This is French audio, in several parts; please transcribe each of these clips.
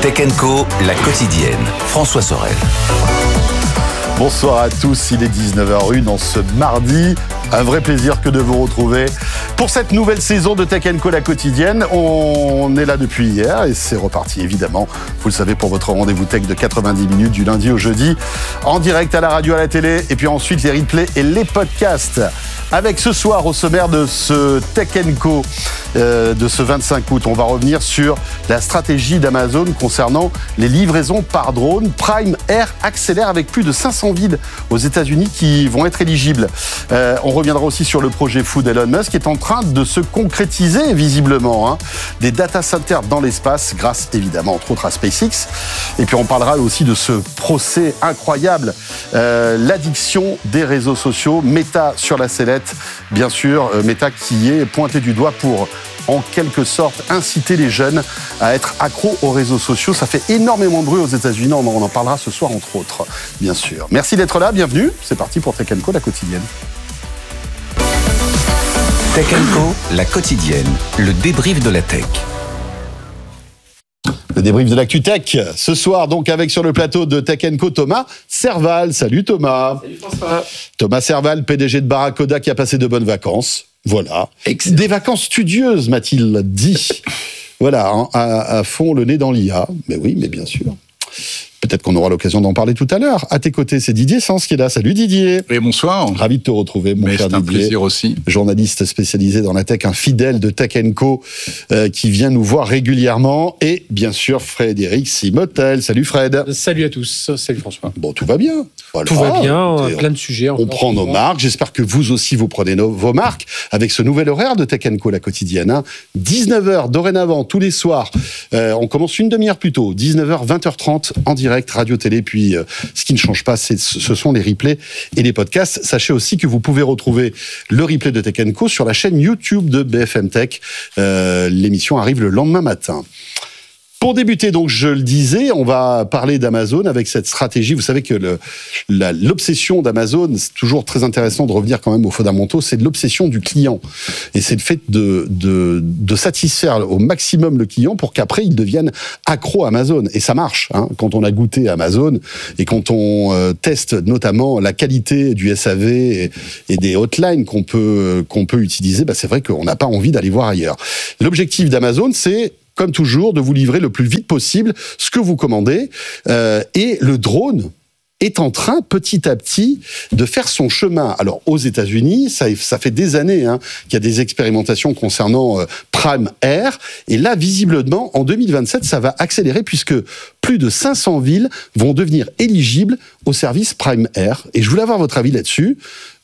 Tech Co, la quotidienne. François Sorel. Bonsoir à tous, il est 19h01 en ce mardi. Un vrai plaisir que de vous retrouver pour cette nouvelle saison de Tech Co, la quotidienne. On est là depuis hier et c'est reparti évidemment, vous le savez, pour votre rendez-vous tech de 90 minutes du lundi au jeudi, en direct à la radio, à la télé, et puis ensuite les replays et les podcasts. Avec ce soir au sommaire de ce Tech Co de ce 25 août, on va revenir sur la stratégie d'Amazon concernant les livraisons par drone. Prime Air accélère avec plus de 500 villes aux États-Unis qui vont être éligibles. On reviendra aussi sur le projet fou d'Elon Musk qui est en train de se concrétiser visiblement. Des data centers dans l'espace grâce évidemment entre autres à SpaceX. Et puis on parlera aussi de ce procès incroyable, l'addiction des réseaux sociaux, Meta sur la sellette. Bien sûr, Meta qui est pointé du doigt pour, en quelque sorte, inciter les jeunes à être accros aux réseaux sociaux. Ça fait énormément de bruit aux États-Unis, on en parlera ce soir entre autres, bien sûr. Merci d'être là, bienvenue. C'est parti pour Tech Co, la quotidienne. Tech Co, la quotidienne, le débrief de la tech. Le débrief de l'actu tech, ce soir donc avec sur le plateau de Tech Co Thomas Serval. Salut Thomas. Salut François. Thomas Serval, PDG de Barracoda qui a passé de bonnes vacances. Voilà. Excellent. Des vacances studieuses, m'a-t-il dit. Voilà, à fond le nez dans l'IA. Mais oui, mais bien sûr. Peut-être qu'on aura l'occasion d'en parler tout à l'heure. À tes côtés, c'est Didier Sens qui est là. Salut Didier. Oui, bonsoir. Ravi de te retrouver, mon cher C'est un Didier. plaisir aussi. Journaliste spécialisé dans la tech, un fidèle de Tech Co qui vient nous voir régulièrement. Et bien sûr, Frédéric Simotel. Salut Fred. Salut à tous. Salut François. Bon, tout va bien. Voilà. Tout va bien, plein de sujets. On prend nos marques. J'espère que vous aussi, vous prenez vos marques avec ce nouvel horaire de Tech Co, la quotidienne. 19h dorénavant, tous les soirs. On commence une demi-heure plus tôt. 19h, 20h30 en direct, radio-télé. Puis, ce qui ne change pas, ce sont les replays et les podcasts. Sachez aussi que vous pouvez retrouver le replay de Tech Co sur la chaîne YouTube de BFM Tech. L'émission arrive le lendemain matin. Pour débuter, donc, je le disais, on va parler d'Amazon avec cette stratégie. Vous savez que l'obsession d'Amazon, c'est toujours très intéressant de revenir quand même aux fondamentaux, c'est de l'obsession du client. Et c'est le fait de satisfaire au maximum le client pour qu'après, il devienne accro à Amazon. Et ça marche, quand on a goûté Amazon et quand on teste notamment la qualité du SAV et des hotlines qu'on peut utiliser, c'est vrai qu'on n'a pas envie d'aller voir ailleurs. L'objectif d'Amazon, c'est comme toujours, de vous livrer le plus vite possible ce que vous commandez. Et le drone est en train, petit à petit, de faire son chemin. Alors, aux États-Unis, ça fait des années qu'il y a des expérimentations concernant Prime Air. Et là, visiblement, en 2027, ça va accélérer puisque plus de 500 villes vont devenir éligibles au service Prime Air. Et je voulais avoir votre avis là-dessus.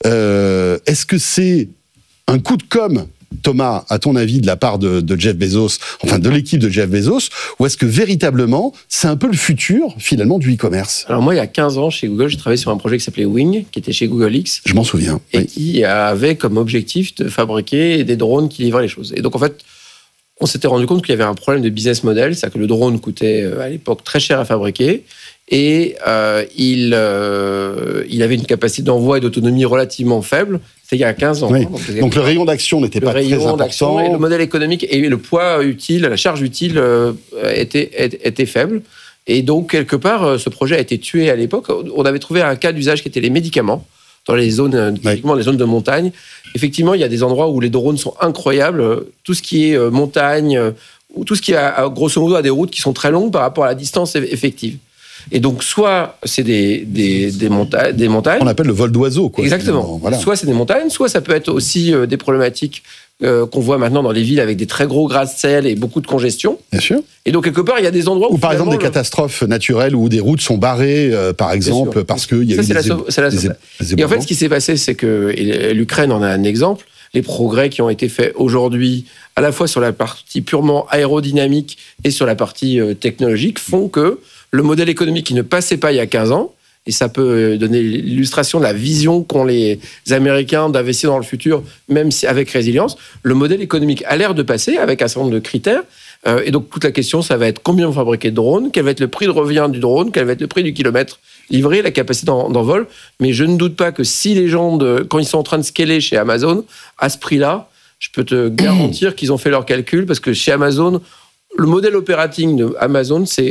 Est-ce que c'est un coup de com', Thomas, à ton avis, de la part de Jeff Bezos, enfin de l'équipe de Jeff Bezos, ou est-ce que véritablement, c'est un peu le futur, finalement, du e-commerce ? Alors moi, il y a 15 ans, chez Google, j'ai travaillé sur un projet qui s'appelait Wing, qui était chez Google X. Je m'en souviens. Et qui avait comme objectif de fabriquer des drones qui livraient les choses. Et donc, en fait, on s'était rendu compte qu'il y avait un problème de business model, c'est-à-dire que le drone coûtait, à l'époque, très cher à fabriquer, et il avait une capacité d'envoi et d'autonomie relativement faible. C'était il y a 15 ans. Oui. Donc le rayon d'action n'était pas très important. Et le modèle économique et le poids utile, la charge utile était faible. Et donc, quelque part, ce projet a été tué à l'époque. On avait trouvé un cas d'usage qui était les médicaments, dans les zones, typiquement les zones de montagne. Effectivement, il y a des endroits où les drones sont incroyables. Tout ce qui est montagne, ou tout ce qui a, grosso modo, a des routes qui sont très longues par rapport à la distance effective. Et donc, soit c'est des montagnes. On appelle le vol d'oiseau, quoi. Exactement. Voilà. Soit c'est des montagnes, soit ça peut être aussi des problématiques qu'on voit maintenant dans les villes avec des très gros gratte-ciel et beaucoup de congestion. Bien sûr. Et donc, quelque part, il y a des endroits où... Ou par exemple des catastrophes naturelles où des routes sont barrées, par exemple, parce qu'il y a eu des Et en fait, ce qui s'est passé, c'est que l'Ukraine en a un exemple. Les progrès qui ont été faits aujourd'hui, à la fois sur la partie purement aérodynamique et sur la partie technologique, font que le modèle économique qui ne passait pas il y a 15 ans, et ça peut donner l'illustration de la vision qu'ont les Américains d'investir dans le futur, même si avec résilience, le modèle économique a l'air de passer avec un certain nombre de critères. Et donc, toute la question, ça va être combien vont fabriquer de drones, quel va être le prix de revient du drone, quel va être le prix du kilomètre livré, la capacité d'envol. Mais je ne doute pas que si les gens, quand ils sont en train de scaler chez Amazon, à ce prix-là, je peux te garantir qu'ils ont fait leurs calculs, parce que chez Amazon, le modèle opérating de Amazon, c'est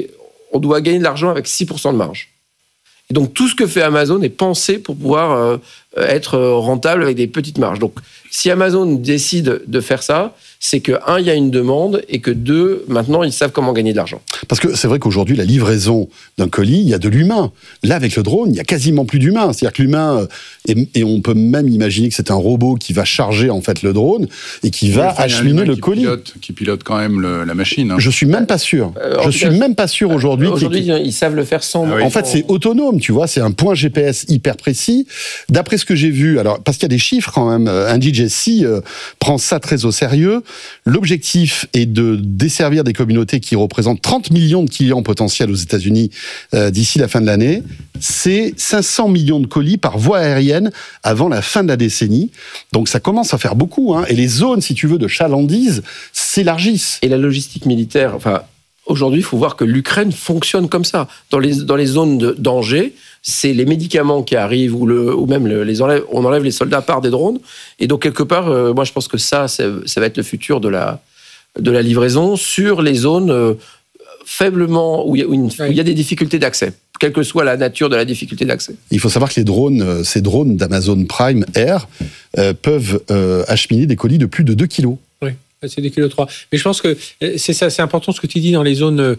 on doit gagner de l'argent avec 6% de marge. Et donc, tout ce que fait Amazon est pensé pour pouvoir être rentable avec des petites marges. Donc, si Amazon décide de faire ça, c'est que, un, il y a une demande, et que deux, maintenant, ils savent comment gagner de l'argent. Parce que c'est vrai qu'aujourd'hui, la livraison d'un colis, il y a de l'humain. Là, avec le drone, il y a quasiment plus d'humain. C'est-à-dire que l'humain, et on peut même imaginer que c'est un robot qui va charger, en fait, le drone, et qui va acheminer le colis. Qui pilote quand même la machine. Hein. Je suis même pas sûr. Je suis même pas sûr aujourd'hui. Aujourd'hui, ils savent le faire sans... En fait, c'est autonome, tu vois. C'est un point GPS hyper précis. D'après ce que j'ai vu, alors, parce qu'il y a des chiffres quand même, IndiGC prend ça très au sérieux. L'objectif est de desservir des communautés qui représentent 30 millions de clients potentiels aux États-Unis d'ici la fin de l'année. C'est 500 millions de colis par voie aérienne avant la fin de la décennie. Donc ça commence à faire beaucoup. Hein. Et les zones, si tu veux, de chalandise s'élargissent. Et la logistique militaire, enfin, aujourd'hui, il faut voir que l'Ukraine fonctionne comme ça. Dans les zones de danger, c'est les médicaments qui arrivent ou même on enlève les soldats par des drones. Et donc, quelque part, moi, je pense que ça va être le futur de la livraison sur les zones faiblement où il y a des difficultés d'accès, quelle que soit la nature de la difficulté d'accès. Il faut savoir que ces drones d'Amazon Prime Air peuvent acheminer des colis de plus de 2 kilos. Oui. C'est des kilos 3. Mais je pense que c'est important ce que tu dis dans les zones,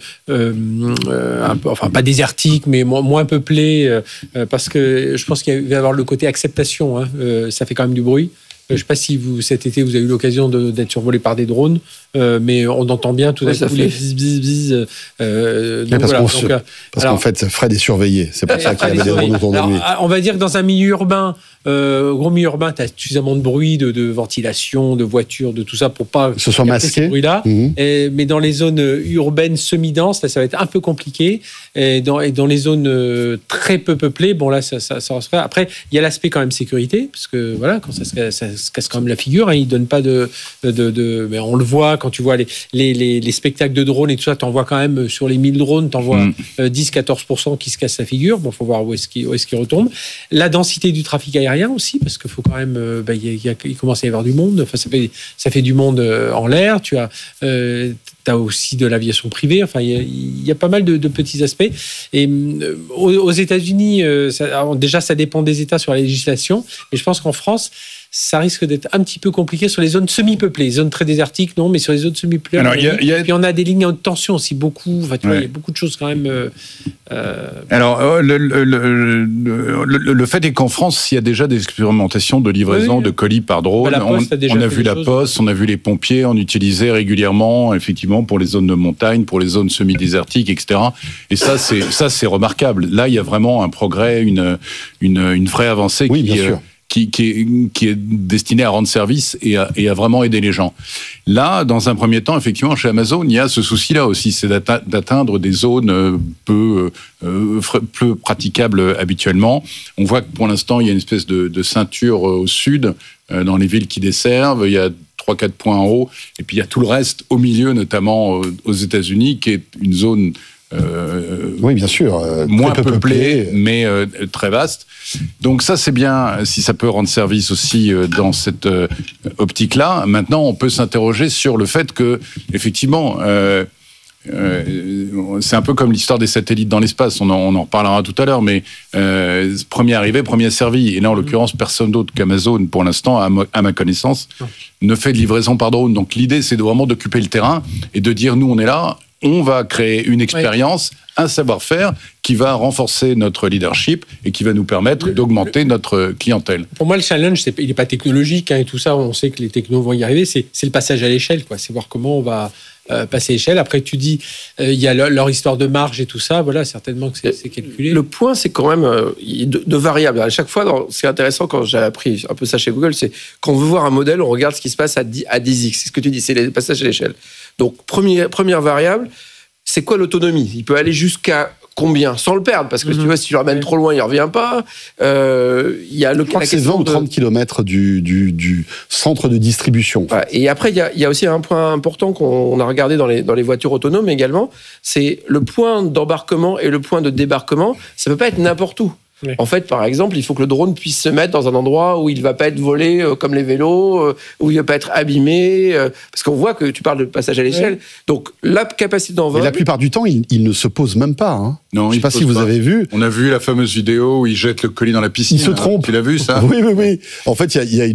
pas désertiques, mais moins peuplées, parce que je pense qu'il va y avoir le côté acceptation. Hein. Ça fait quand même du bruit. Je ne sais pas si cet été, vous avez eu l'occasion d'être survolé par des drones, mais on entend bien tout à coup les bzz. Parce qu'en fait, Fred est surveillé. C'est pour ça qu'il y avait des drones autour de lui. On va dire que dans un milieu urbain, gros milieu urbain, tu as suffisamment de bruit, de ventilation, de voitures, de tout ça pour pas que ce soit masqué. Bruit-là. Mais dans les zones urbaines semi-denses, là, ça va être un peu compliqué. Et dans les zones très peu peuplées, bon là, ça va se faire. Après, il y a l'aspect quand même sécurité, parce que voilà, quand ça se casse quand même la figure, hein, ils donnent pas mais on le voit quand tu vois les spectacles de drones et tout ça, t'en vois quand même sur les 1000 drones, t'en vois 10-14% qui se cassent la figure. Bon, faut voir où est-ce qu'ils retombent. La densité du trafic aérien aussi, parce qu'il faut quand même, il commence à y avoir du monde. Enfin, ça fait du monde en l'air. Tu as aussi de l'aviation privée. Enfin, il y a pas mal de petits aspects. Et aux États-Unis, déjà, ça dépend des États sur la législation. Mais je pense qu'en France, ça risque d'être un petit peu compliqué sur les zones semi-peuplées. Les zones très désertiques, non, mais sur les zones semi-peuplées. Alors, puis on a des lignes à haute tension aussi, beaucoup. Enfin, tu vois, il y a beaucoup de choses quand même. Alors, le fait est qu'en France, il y a déjà des expérimentations de livraison de colis par drone. On a vu la Poste, on a vu les pompiers, on utilisait régulièrement, effectivement, pour les zones de montagne, pour les zones semi-désertiques, etc. Et ça, c'est remarquable. Là, il y a vraiment un progrès, une vraie avancée qui est destiné à rendre service et à vraiment aider les gens. Là, dans un premier temps, effectivement, chez Amazon, il y a ce souci-là aussi, c'est d'atteindre des zones peu praticables habituellement. On voit que pour l'instant, il y a une espèce de ceinture au sud, dans les villes qui desservent. Il y a 3-4 points en haut, et puis il y a tout le reste au milieu, notamment aux États-Unis, qui est une zone oui, bien sûr, moins peuplée, mais très vaste. Donc ça, c'est bien, si ça peut rendre service aussi dans cette optique-là. Maintenant, on peut s'interroger sur le fait que, effectivement, c'est un peu comme l'histoire des satellites dans l'espace, on en reparlera tout à l'heure, mais premier arrivé, premier servi. Et là, en l'occurrence, personne d'autre qu'Amazon, pour l'instant, à ma connaissance, ne fait de livraison par drone. Donc l'idée, c'est vraiment d'occuper le terrain et de dire, nous, on est là, on va créer une expérience, un savoir-faire qui va renforcer notre leadership et qui va nous permettre d'augmenter notre clientèle. Pour moi, le challenge, il n'est pas technologique, hein, et tout ça, on sait que les technos vont y arriver, c'est le passage à l'échelle, quoi. C'est voir comment on va passer à l'échelle. Après, tu dis, il y a leur histoire de marge et tout ça, voilà, certainement que c'est calculé. Le point, c'est quand même de variables. À chaque fois, c'est intéressant quand j'ai appris un peu ça chez Google, c'est quand on veut voir un modèle, on regarde ce qui se passe à 10x. C'est ce que tu dis, c'est les passages à l'échelle. Donc, première variable, c'est quoi l'autonomie ? Il peut aller jusqu'à combien ? Sans le perdre, parce que tu vois, si tu le ramènes trop loin, il ne revient pas. Il y a je crois que c'est 20 ou 30 km du centre de distribution. Ouais, et après, il y a aussi un point important qu'on a regardé dans les voitures autonomes également, c'est le point d'embarquement et le point de débarquement. Ça ne peut pas être n'importe où. Oui. En fait, par exemple, il faut que le drone puisse se mettre dans un endroit où il ne va pas être volé comme les vélos, où il ne va pas être abîmé, parce qu'on voit que tu parles de passage à l'échelle. Oui. Donc, la capacité d'envol... Mais la plupart du temps, il ne se pose même pas. Hein. Non, je ne sais pas si vous avez vu. On a vu la fameuse vidéo où il jette le colis dans la piscine. Il se trompe. Tu l'as vu, ça? Oui. En fait, il y a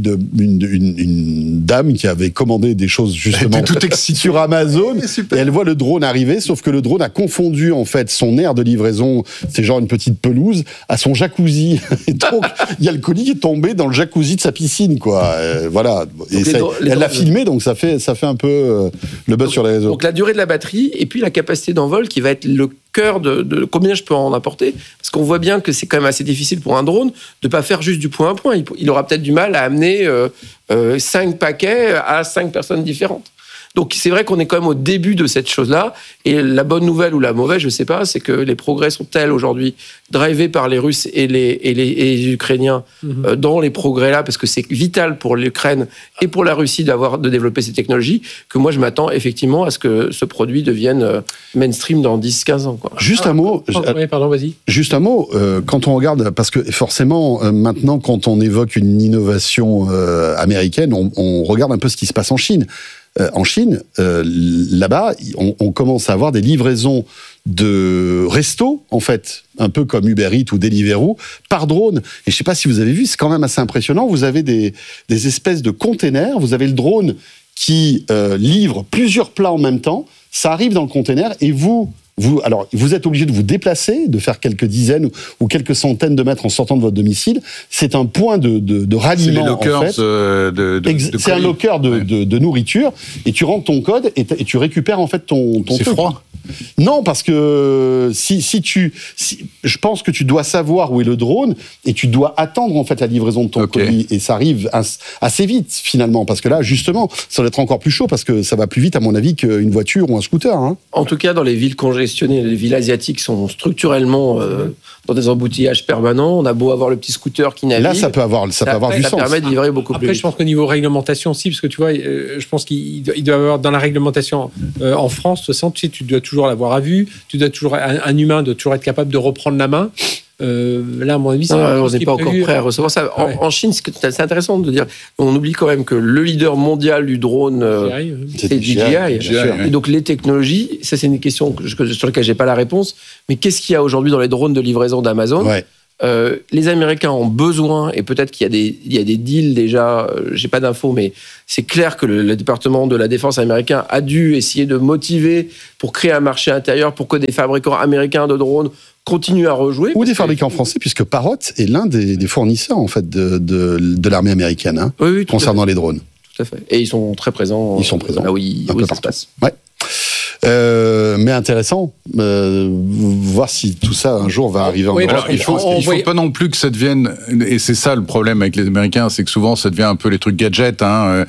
une dame qui avait commandé des choses justement sur Amazon. Et elle voit le drone arriver, sauf que le drone a confondu en fait son aire de livraison, c'est genre une petite pelouse, à son jacuzzi. Et donc, il y a le colis qui est tombé dans le jacuzzi de sa piscine, quoi. Voilà. Et elle l'a filmé, donc ça fait un peu le buzz sur les réseaux. Donc la durée de la batterie et puis la capacité d'envol qui va être le cœur de combien je peux en apporter, parce qu'on voit bien que c'est quand même assez difficile pour un drone de pas faire juste du point à point. Il aura peut-être du mal à amener 5 paquets à 5 personnes différentes. Donc c'est vrai qu'on est quand même au début de cette chose-là. Et la bonne nouvelle ou la mauvaise, je ne sais pas, c'est que les progrès sont tels aujourd'hui, drivés par les Russes et les Ukrainiens dans les progrès-là, parce que c'est vital pour l'Ukraine et pour la Russie de développer ces technologies, que moi je m'attends effectivement à ce que ce produit devienne mainstream dans 10-15 ans. Quoi. Juste un mot. Pardon, vas-y. Juste un mot, quand on regarde, parce que forcément, maintenant, quand on évoque une innovation américaine, on regarde un peu ce qui se passe en Chine. En Chine, là-bas, on commence à avoir des livraisons de restos, en fait, un peu comme Uber Eats ou Deliveroo, par drone. Et je ne sais pas si vous avez vu, c'est quand même assez impressionnant. Vous avez des espèces de containers, vous avez le drone qui livre plusieurs plats en même temps, ça arrive dans le container et vous êtes obligé de vous déplacer, de faire quelques dizaines ou quelques centaines de mètres en sortant de votre domicile. C'est un point de ralliement, c'est les lockers, en fait. C'est un locker de nourriture, et tu rentres ton code et tu récupères en fait ton truc. C'est froid. Non, parce que je pense que tu dois savoir où est le drone et tu dois attendre en fait la livraison de ton colis, et ça arrive assez vite finalement, parce que là justement ça va être encore plus chaud parce que ça va plus vite à mon avis qu'une voiture ou un scooter. Hein. En tout cas, dans les villes congestionnées, les villes asiatiques sont structurellement dans des embouteillages permanents. On a beau avoir le petit scooter qui navigue. Là, ça peut avoir du sens. Ça permet de livrer beaucoup plus vite. Après, je pense qu'au niveau réglementation aussi, parce que tu vois, je pense qu'il doit y avoir dans la réglementation en France, de toute façon, tu sais, tu dois toujours l'avoir à vue, tu dois toujours, un humain doit toujours être capable de reprendre la main. Là, à mon avis, on n'est pas encore prêt à recevoir ça. En Chine, c'est intéressant de dire, on oublie quand même que le leader mondial du drone, c'est DJI. Et donc, les technologies, ça, c'est une question sur laquelle je n'ai pas la réponse, mais qu'est-ce qu'il y a aujourd'hui dans les drones de livraison d'Amazon ? Les Américains ont besoin, et peut-être qu'il y a des deals déjà, j'ai pas d'infos, mais c'est clair que le département de la défense américain a dû essayer de motiver pour créer un marché intérieur pour que des fabricants américains de drones continuent à rejouer. Ou des fabricants français, puisque Parrot est l'un des fournisseurs en fait de l'armée américaine, hein, oui, concernant les drones. Tout à fait. Et ils sont très présents. Ils sont présents là où ça se passe. Ouais. Mais intéressant, voir si tout ça un jour va arriver en Europe. Il faut pas non plus que ça devienne, et c'est ça le problème avec les Américains, c'est que souvent ça devient un peu les trucs gadgets. Hein,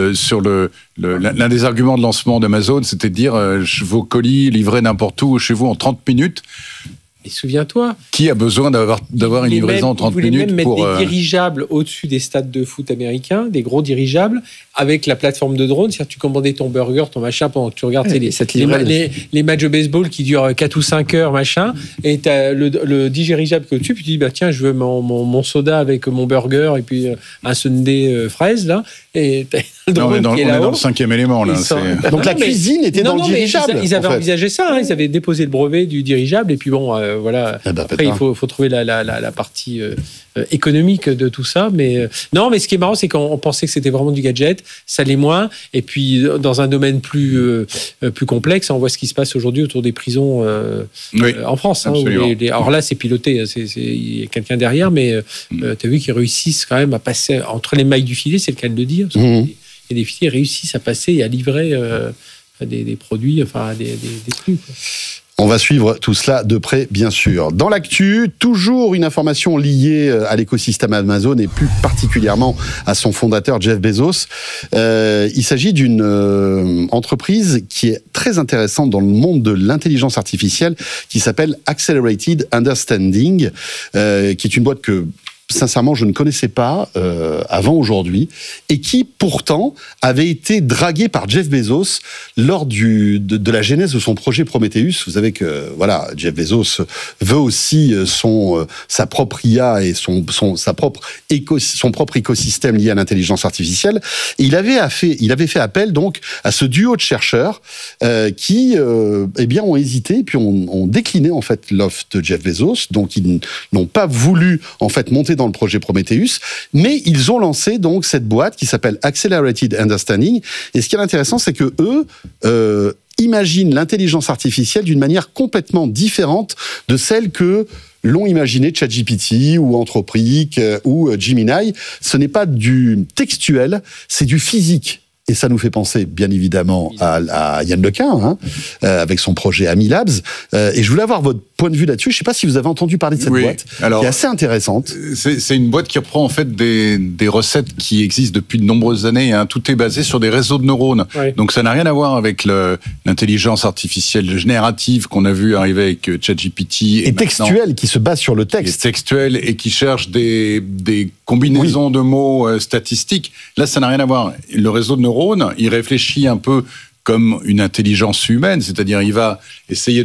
l'un des arguments de lancement d'Amazon, c'était de dire vos colis livrés n'importe où chez vous en 30 minutes. Et souviens-toi. Qui a besoin d'avoir une livraison en 30 minutes pour... Ils voulaient même mettre des dirigeables au-dessus des stades de foot américains, des gros dirigeables, avec la plateforme de drone. C'est-à-dire que tu commandais ton burger, ton machin, pendant que tu regardes les matchs de baseball qui durent 4 ou 5 heures, machin, et tu as le dirigeable qui est au-dessus, puis tu dis, bah, tiens, je veux mon soda avec mon burger, et puis un sundae fraise, là, et tu as le drone qui est là-haut. On est dans le 5e élément, là. Donc la cuisine était dans le dirigeable. Ils avaient envisagé ça, hein, ils avaient déposé le brevet du dirigeable, et puis bon... voilà. Après, il faut trouver la partie économique de tout ça. Mais non, mais ce qui est marrant, c'est qu'on pensait que c'était vraiment du gadget. Ça l'est moins. Et puis, dans un domaine plus complexe, on voit ce qui se passe aujourd'hui autour des prisons en France. Hein, alors là, c'est piloté. Il y a quelqu'un derrière, mais tu as vu qu'ils réussissent quand même à passer entre les mailles du filet, c'est le cas de le dire. Parce il y a des filets qui réussissent à passer et à livrer des produits, enfin des trucs. Quoi. On va suivre tout cela de près, bien sûr. Dans l'actu, toujours une information liée à l'écosystème Amazon et plus particulièrement à son fondateur Jeff Bezos. Il s'agit d'une entreprise qui est très intéressante dans le monde de l'intelligence artificielle qui s'appelle Accelerated Understanding, qui est une boîte que sincèrement, je ne connaissais pas avant aujourd'hui, et qui, pourtant, avait été dragué par Jeff Bezos lors de la genèse de son projet Prometheus. Vous savez que, voilà, Jeff Bezos veut aussi sa propre IA et son propre écosystème lié à l'intelligence artificielle. Et il avait fait appel, donc, à ce duo de chercheurs qui, ont hésité, puis ont décliné, en fait, l'offre de Jeff Bezos. Donc, ils n'ont pas voulu, en fait, monter dans le projet Prometheus, mais ils ont lancé donc cette boîte qui s'appelle Accelerated Understanding. Et ce qui est intéressant, c'est que eux imaginent l'intelligence artificielle d'une manière complètement différente de celle que l'ont imaginé ChatGPT ou Anthropic ou Gemini. Ce n'est pas du textuel, c'est du physique. Et ça nous fait penser, bien évidemment, à Yann Lequin, avec son projet Ami Labs. Et je voulais avoir votre point de vue là-dessus. Je ne sais pas si vous avez entendu parler de cette boîte, qui est assez intéressante. C'est une boîte qui reprend en fait des recettes qui existent depuis de nombreuses années. Tout est basé sur des réseaux de neurones. Oui. Donc ça n'a rien à voir avec l'intelligence artificielle générative qu'on a vu arriver avec ChatGPT. Et textuelle, qui se base sur le texte. Textuelle et qui cherche des combinaisons de mots statistiques. Là, ça n'a rien à voir. Le réseau de neurones, il réfléchit un peu comme une intelligence humaine, c'est-à-dire il va essayer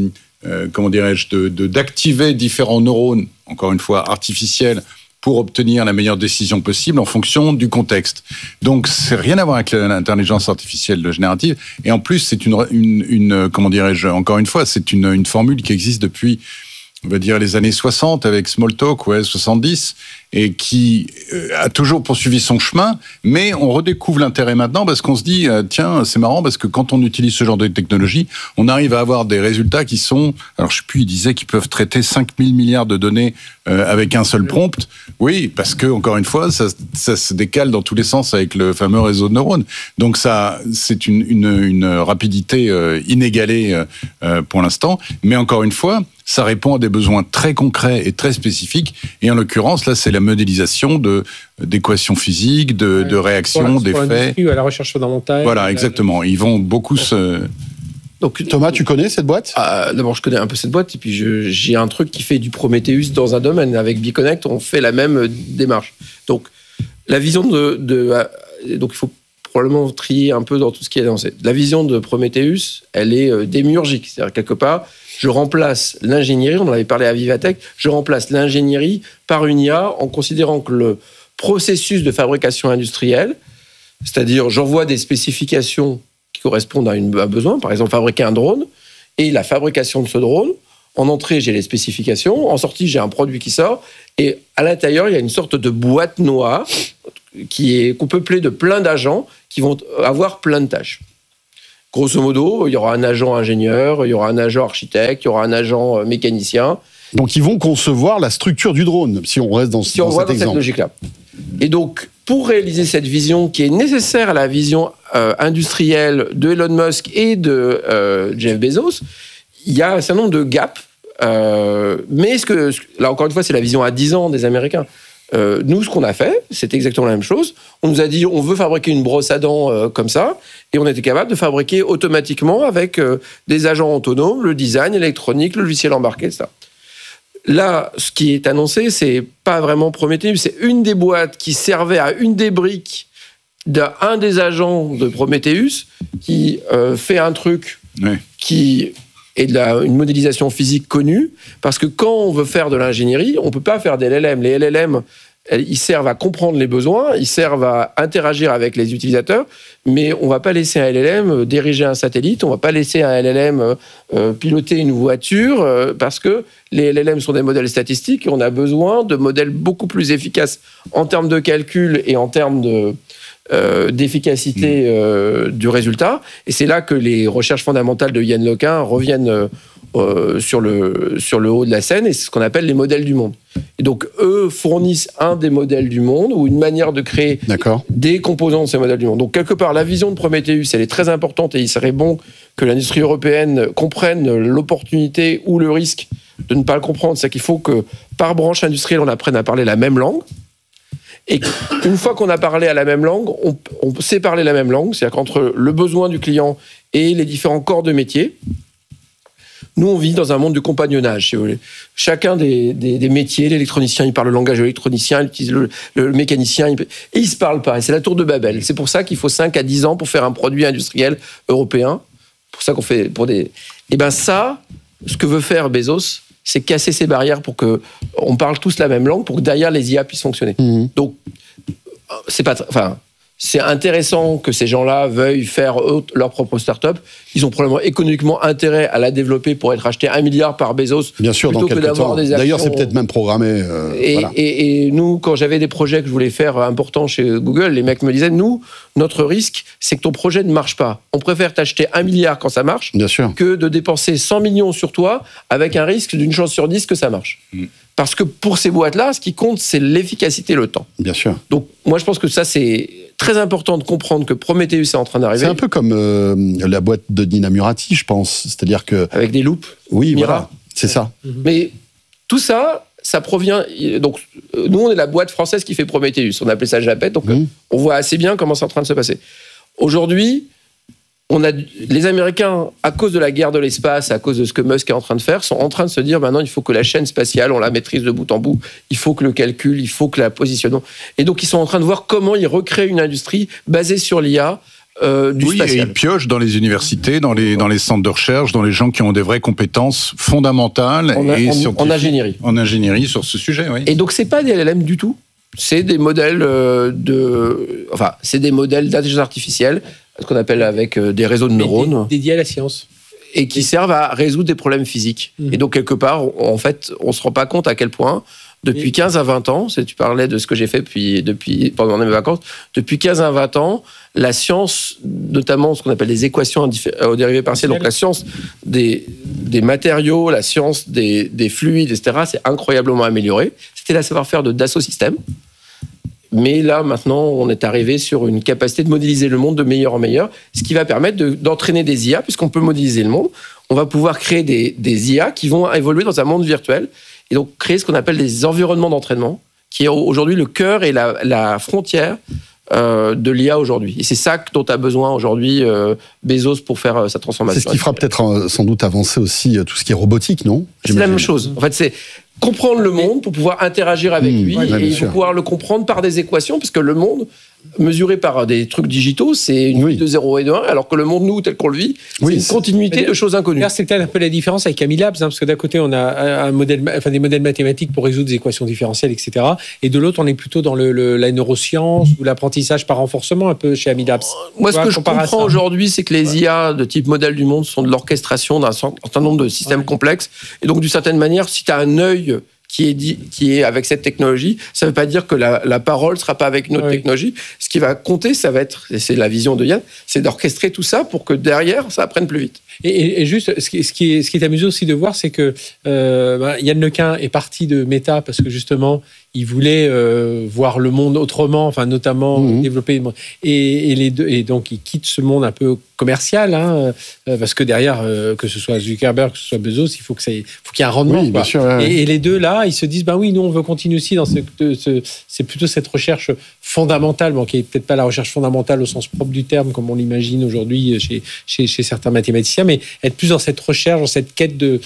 d'activer différents neurones, encore une fois artificiels, pour obtenir la meilleure décision possible en fonction du contexte. Donc, c'est rien à voir avec l'intelligence artificielle générative. Et en plus, c'est encore une fois, c'est une formule qui existe depuis, on va dire, les années 60 avec Smalltalk, 70, et qui a toujours poursuivi son chemin, mais on redécouvre l'intérêt maintenant parce qu'on se dit, tiens, c'est marrant parce que quand on utilise ce genre de technologie, on arrive à avoir des résultats qui sont, alors je sais plus, il disait qu'ils peuvent traiter 5000 milliards de données avec un seul prompt. Oui, parce que, encore une fois, ça se décale dans tous les sens avec le fameux réseau de neurones. Donc ça, c'est une rapidité inégalée pour l'instant, mais encore une fois, ça répond à des besoins très concrets et très spécifiques. Et en l'occurrence, là, c'est la modélisation d'équations physiques, de réactions, d'effets. À la recherche fondamentale. Voilà, exactement. Ils vont beaucoup se... Donc, Thomas, tu connais cette boîte ? D'abord, je connais un peu cette boîte. Et puis, j'ai un truc qui fait du Prometheus dans un domaine. Avec BeConnect, on fait la même démarche. Donc, la vision donc, il faut probablement trier un peu dans tout ce qui est annoncé. La vision de Prometheus, elle est démiurgique. C'est-à-dire, quelque part, je remplace l'ingénierie, on en avait parlé à Vivatech, je remplace l'ingénierie par une IA en considérant que le processus de fabrication industrielle, c'est-à-dire j'envoie des spécifications qui correspondent à un besoin, par exemple fabriquer un drone, et la fabrication de ce drone, en entrée j'ai les spécifications, en sortie j'ai un produit qui sort, et à l'intérieur il y a une sorte de boîte noire qui est peuplée de plein d'agents qui vont avoir plein de tâches. Grosso modo, il y aura un agent ingénieur, il y aura un agent architecte, il y aura un agent mécanicien. Donc, ils vont concevoir la structure du drone, si on reste dans cet exemple. Cette logique-là. Et donc, pour réaliser cette vision qui est nécessaire à la vision industrielle de Elon Musk et de Jeff Bezos, il y a un certain nombre de gaps. Mais là, encore une fois, c'est la vision à 10 ans des Américains. Nous, ce qu'on a fait, c'est exactement la même chose. On nous a dit, on veut fabriquer une brosse à dents comme ça, et on était capable de fabriquer automatiquement avec des agents autonomes, le design électronique, le logiciel embarqué, etc. Là, ce qui est annoncé, c'est pas vraiment Prometheus, c'est une des boîtes qui servait à une des briques d'un des agents de Prometheus qui fait un truc qui est une modélisation physique connue, parce que quand on veut faire de l'ingénierie, on peut pas faire des LLM. Les LLM, ils servent à comprendre les besoins, ils servent à interagir avec les utilisateurs, mais on va pas laisser un LLM diriger un satellite, on va pas laisser un LLM piloter une voiture, parce que les LLM sont des modèles statistiques et on a besoin de modèles beaucoup plus efficaces en termes de calcul et en termes d'efficacité du résultat. Et c'est là que les recherches fondamentales de Yann Lequin reviennent sur le haut de la scène, et c'est ce qu'on appelle les modèles du monde. Et donc, eux fournissent un des modèles du monde, ou une manière de créer des composants de ces modèles du monde. Donc, quelque part, la vision de Prometheus, elle est très importante, et il serait bon que l'industrie européenne comprenne l'opportunité ou le risque de ne pas le comprendre. C'est qu'il faut que, par branche industrielle, on apprenne à parler la même langue. Et une fois qu'on a parlé à la même langue, on sait parler la même langue, c'est-à-dire qu'entre le besoin du client et les différents corps de métier, Nous, on vit dans un monde du compagnonnage, si vous voulez. Chacun des métiers, l'électronicien, il parle le langage de l'électronicien, il utilise le mécanicien, et ils ne se parlent pas. Et c'est la tour de Babel. C'est pour ça qu'il faut 5 à 10 ans pour faire un produit industriel européen. Pour ça qu'on fait pour des... Et bien ça, ce que veut faire Bezos, c'est casser ces barrières pour qu'on parle tous la même langue, pour que derrière les IA puissent fonctionner. Donc, c'est intéressant que ces gens-là veuillent faire leur propre start-up. Ils ont probablement économiquement intérêt à la développer pour être achetés 1 milliard par Bezos. Bien sûr, plutôt dans que d'avoir des actions. D'ailleurs, c'est peut-être même programmé. Et nous, quand j'avais des projets que je voulais faire importants chez Google, les mecs me disaient, nous, notre risque, c'est que ton projet ne marche pas. On préfère t'acheter 1 milliard quand ça marche, bien sûr, que de dépenser 100 millions sur toi avec un risque d'une chance sur 10 que ça marche. Parce que pour ces boîtes-là, ce qui compte, c'est l'efficacité, le temps. Bien sûr. Donc, moi, je pense que ça, c'est très important de comprendre que Prometheus est en train d'arriver. C'est un peu comme la boîte de Nina Murati, je pense. C'est-à-dire que... Avec des loupes. Oui, voilà, c'est ça. Mais tout ça, ça provient... Donc, nous, on est la boîte française qui fait Prometheus. On appelait ça Japet, donc on voit assez bien comment c'est en train de se passer. Aujourd'hui, les Américains, à cause de la guerre de l'espace, à cause de ce que Musk est en train de faire, sont en train de se dire maintenant il faut que la chaîne spatiale, on la maîtrise de bout en bout, il faut que le calcul, il faut que la positionnement. Et donc ils sont en train de voir comment ils recréent une industrie basée sur l'IA. Et ils piochent dans les universités, dans les centres de recherche, dans les gens qui ont des vraies compétences fondamentales en ingénierie. En ingénierie sur ce sujet, oui. Et donc c'est pas des LLM du tout. C'est des modèles d'intelligence artificielle, ce qu'on appelle avec des réseaux de neurones. Dédiés à la science. Et qui servent à résoudre des problèmes physiques. Et donc, quelque part, en fait, on ne se rend pas compte à quel point, depuis 15 à 20 ans, tu parlais de ce que j'ai fait pendant mes vacances, depuis 15 à 20 ans, la science, notamment ce qu'on appelle les équations aux dérivées partielles, donc la science des matériaux, la science des fluides, etc., c'est incroyablement amélioré. C'était la savoir-faire de Dassault Systèmes. Mais là, maintenant, on est arrivé sur une capacité de modéliser le monde de meilleur en meilleur, ce qui va permettre d'entraîner des IA, puisqu'on peut modéliser le monde. On va pouvoir créer des IA qui vont évoluer dans un monde virtuel, et donc créer ce qu'on appelle des environnements d'entraînement, qui est aujourd'hui le cœur et la frontière de l'IA aujourd'hui. Et c'est ça dont a besoin aujourd'hui Bezos pour faire sa transformation. C'est ce qui fera peut-être sans doute avancer aussi tout ce qui est robotique, non ? C'est la même chose. En fait, c'est comprendre le monde pour pouvoir interagir avec lui et pour pouvoir le comprendre par des équations, parce que le monde, mesuré par des trucs digitaux, c'est une suite de 0 et de 1, alors que le monde, nous, tel qu'on le vit, c'est une continuité de choses inconnues. C'est peut-être un peu la différence avec Amilabs, parce que d'un côté, on a des modèles mathématiques pour résoudre des équations différentielles, etc. Et de l'autre, on est plutôt dans la neuroscience ou l'apprentissage par renforcement, un peu chez Amilabs. Moi, ce que je comprends aujourd'hui, c'est que les IA de type modèle du monde sont de l'orchestration d'un certain nombre de systèmes complexes. Et donc, d'une certaine manière, si tu as un œil qui est avec cette technologie, ça ne veut pas dire que la parole ne sera pas avec une autre technologie. Ce qui va compter, ça va être, et c'est la vision de Yann, c'est d'orchestrer tout ça pour que derrière, ça apprenne plus vite. Et juste, ce qui est amusant aussi de voir, c'est que Yann Lequin est parti de Meta parce que justement, il voulait voir le monde autrement, enfin notamment développer. Et donc, il quitte ce monde un peu commercial, parce que derrière, que ce soit Zuckerberg, que ce soit Bezos, il faut qu'il y ait un rendement. Oui, bien sûr, et les deux là, ils se disent, nous on veut continuer aussi dans c'est plutôt cette recherche fondamentale, qui est peut-être pas la recherche fondamentale au sens propre du terme, comme on l'imagine aujourd'hui chez certains mathématiciens, mais être plus dans cette recherche, dans cette quête de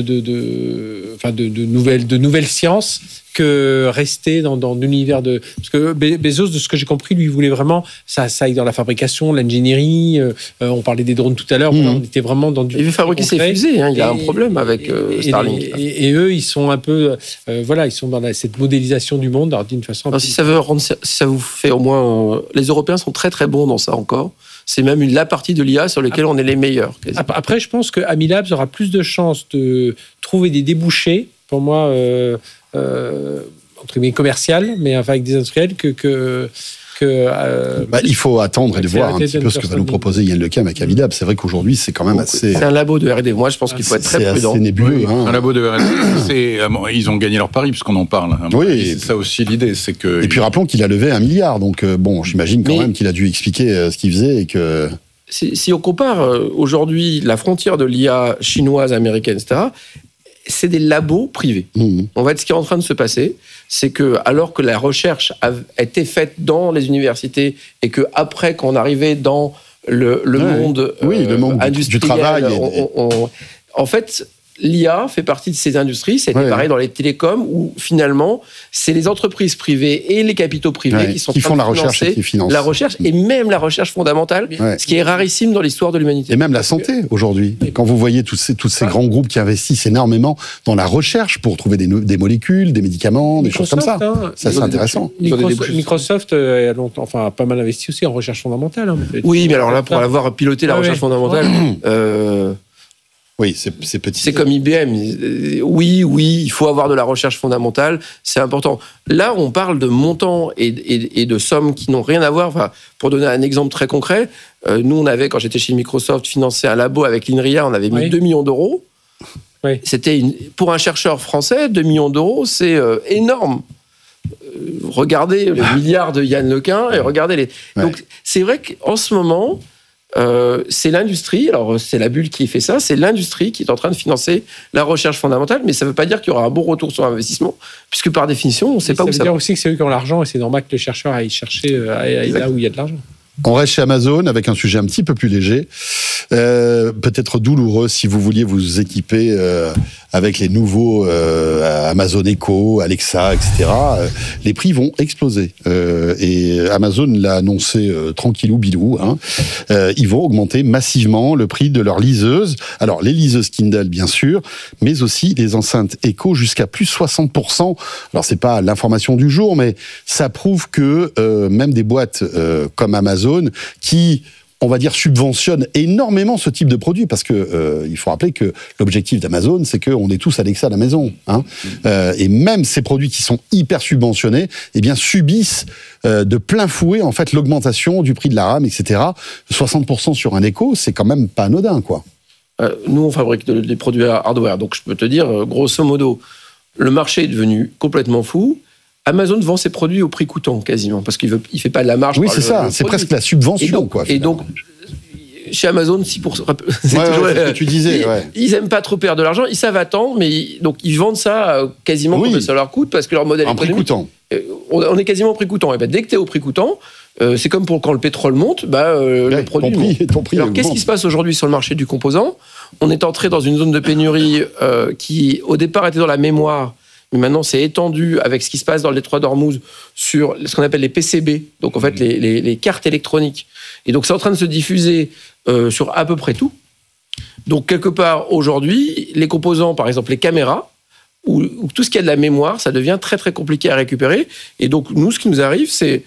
nouvelles sciences, que rester dans l'univers de... Parce que Bezos, de ce que j'ai compris, lui, voulait vraiment ça aille dans la fabrication, l'ingénierie. On parlait des drones tout à l'heure. On était vraiment dans du... Il veut fabriquer ses fusées. Il a un problème avec Starlink. Et eux, ils sont un peu... ils sont dans cette modélisation du monde, d'une façon... Alors, si ça vous fait au moins... les Européens sont très très bons dans ça encore. C'est même la partie de l'IA sur laquelle on est les meilleurs. Quasiment. Après, je pense que Amilabs aura plus de chances de trouver des débouchés, pour moi... entre guillemets commercial, mais enfin avec des industriels il faut attendre et voir un petit peu ce que va nous proposer Yann Lequin avec Amilabs. C'est vrai qu'aujourd'hui, c'est quand même assez... C'est un labo de R&D. Moi, je pense qu'il faut être très prudent. C'est assez nébuleux. Un labo de R&D, ils ont gagné leur pari puisqu'on en parle. Oui. C'est ça aussi l'idée. C'est que... Et puis rappelons qu'il a levé 1 milliard. Donc j'imagine quand même qu'il a dû expliquer ce qu'il faisait et que... Si on compare aujourd'hui la frontière de l'IA chinoise, américaine, etc., c'est des labos privés. En fait, ce qui est en train de se passer, c'est que alors que la recherche a été faite dans les universités et que après qu'on arrivait dans le monde le monde industriel, du travail, en fait, l'IA fait partie de ces industries. C'était pareil dans les télécoms, où finalement, c'est les entreprises privées et les capitaux privés qui font la recherche et qui financent. La recherche, et même la recherche fondamentale, ce qui est rarissime dans l'histoire de l'humanité. Et même la santé, aujourd'hui. Quand vous voyez tous ces grands groupes qui investissent énormément dans la recherche pour trouver des molécules, des médicaments, des choses comme ça. Ça, c'est intéressant. Microsoft a pas mal investi aussi en recherche fondamentale. Oui, mais alors là, pour avoir piloté la recherche fondamentale... Oui, c'est petit. C'est comme IBM. Oui, il faut avoir de la recherche fondamentale, c'est important. Là, on parle de montants et de sommes qui n'ont rien à voir. Enfin, pour donner un exemple très concret, nous, on avait, quand j'étais chez Microsoft, financé un labo avec l'INRIA, on avait mis 2 millions d'euros. Oui. Pour un chercheur français, 2 millions d'euros, c'est énorme. Regardez le milliard de Yann Lequin et regardez les... Donc, c'est vrai qu'en ce moment... c'est l'industrie, alors c'est la bulle qui fait ça, c'est l'industrie qui est en train de financer la recherche fondamentale, mais ça ne veut pas dire qu'il y aura un bon retour sur investissement, puisque par définition, on ne sait pas où ça va. Ça veut dire aussi que c'est eux qui ont l'argent, et c'est normal que les chercheurs aillent chercher là où il y a de l'argent. On reste chez Amazon avec un sujet un petit peu plus léger, peut-être douloureux si vous vouliez vous équiper avec les nouveaux Amazon Echo, Alexa, etc. Les prix vont exploser. Et Amazon l'a annoncé tranquillou bilou. Ils vont augmenter massivement le prix de leurs liseuses. Alors, les liseuses Kindle, bien sûr, mais aussi les enceintes Echo jusqu'à plus 60%. Alors, c'est pas l'information du jour, mais ça prouve que même des boîtes comme Amazon, qui, on va dire, subventionne énormément ce type de produit, parce que il faut rappeler que l'objectif d'Amazon, c'est qu'on est tous Alexa à la maison. Et même ces produits qui sont hyper subventionnés, eh bien, subissent de plein fouet, en fait, l'augmentation du prix de la RAM, etc. 60% sur un Echo, c'est quand même pas anodin, quoi. Nous, on fabrique des produits hardware, donc je peux te dire, grosso modo, le marché est devenu complètement fou. Amazon vend ses produits au prix coûtant, quasiment, parce qu'il ne fait pas de la marge. Oui, c'est ça, c'est presque la subvention, quoi. Et donc, chez Amazon, 6%. C'est ce que tu disais. Ils n'aiment pas trop perdre de l'argent, ils savent attendre, mais donc ils vendent ça quasiment comme ça leur coûte, parce que leur modèle est prix coûtant. On est quasiment au prix coûtant. Et ben, dès que tu es au prix coûtant, c'est comme pour quand le pétrole monte, le produit. Ton prix alors, qu'est-ce qui se passe aujourd'hui sur le marché du composant ? On est entré dans une zone de pénurie qui, au départ, était dans la mémoire. Mais maintenant, c'est étendu avec ce qui se passe dans le détroit d'Ormuz sur ce qu'on appelle les PCB, donc en fait les cartes électroniques. Et donc, c'est en train de se diffuser sur à peu près tout. Donc, quelque part, aujourd'hui, les composants, par exemple les caméras, ou tout ce qui a de la mémoire, ça devient très, très compliqué à récupérer. Et donc, nous, ce qui nous arrive, c'est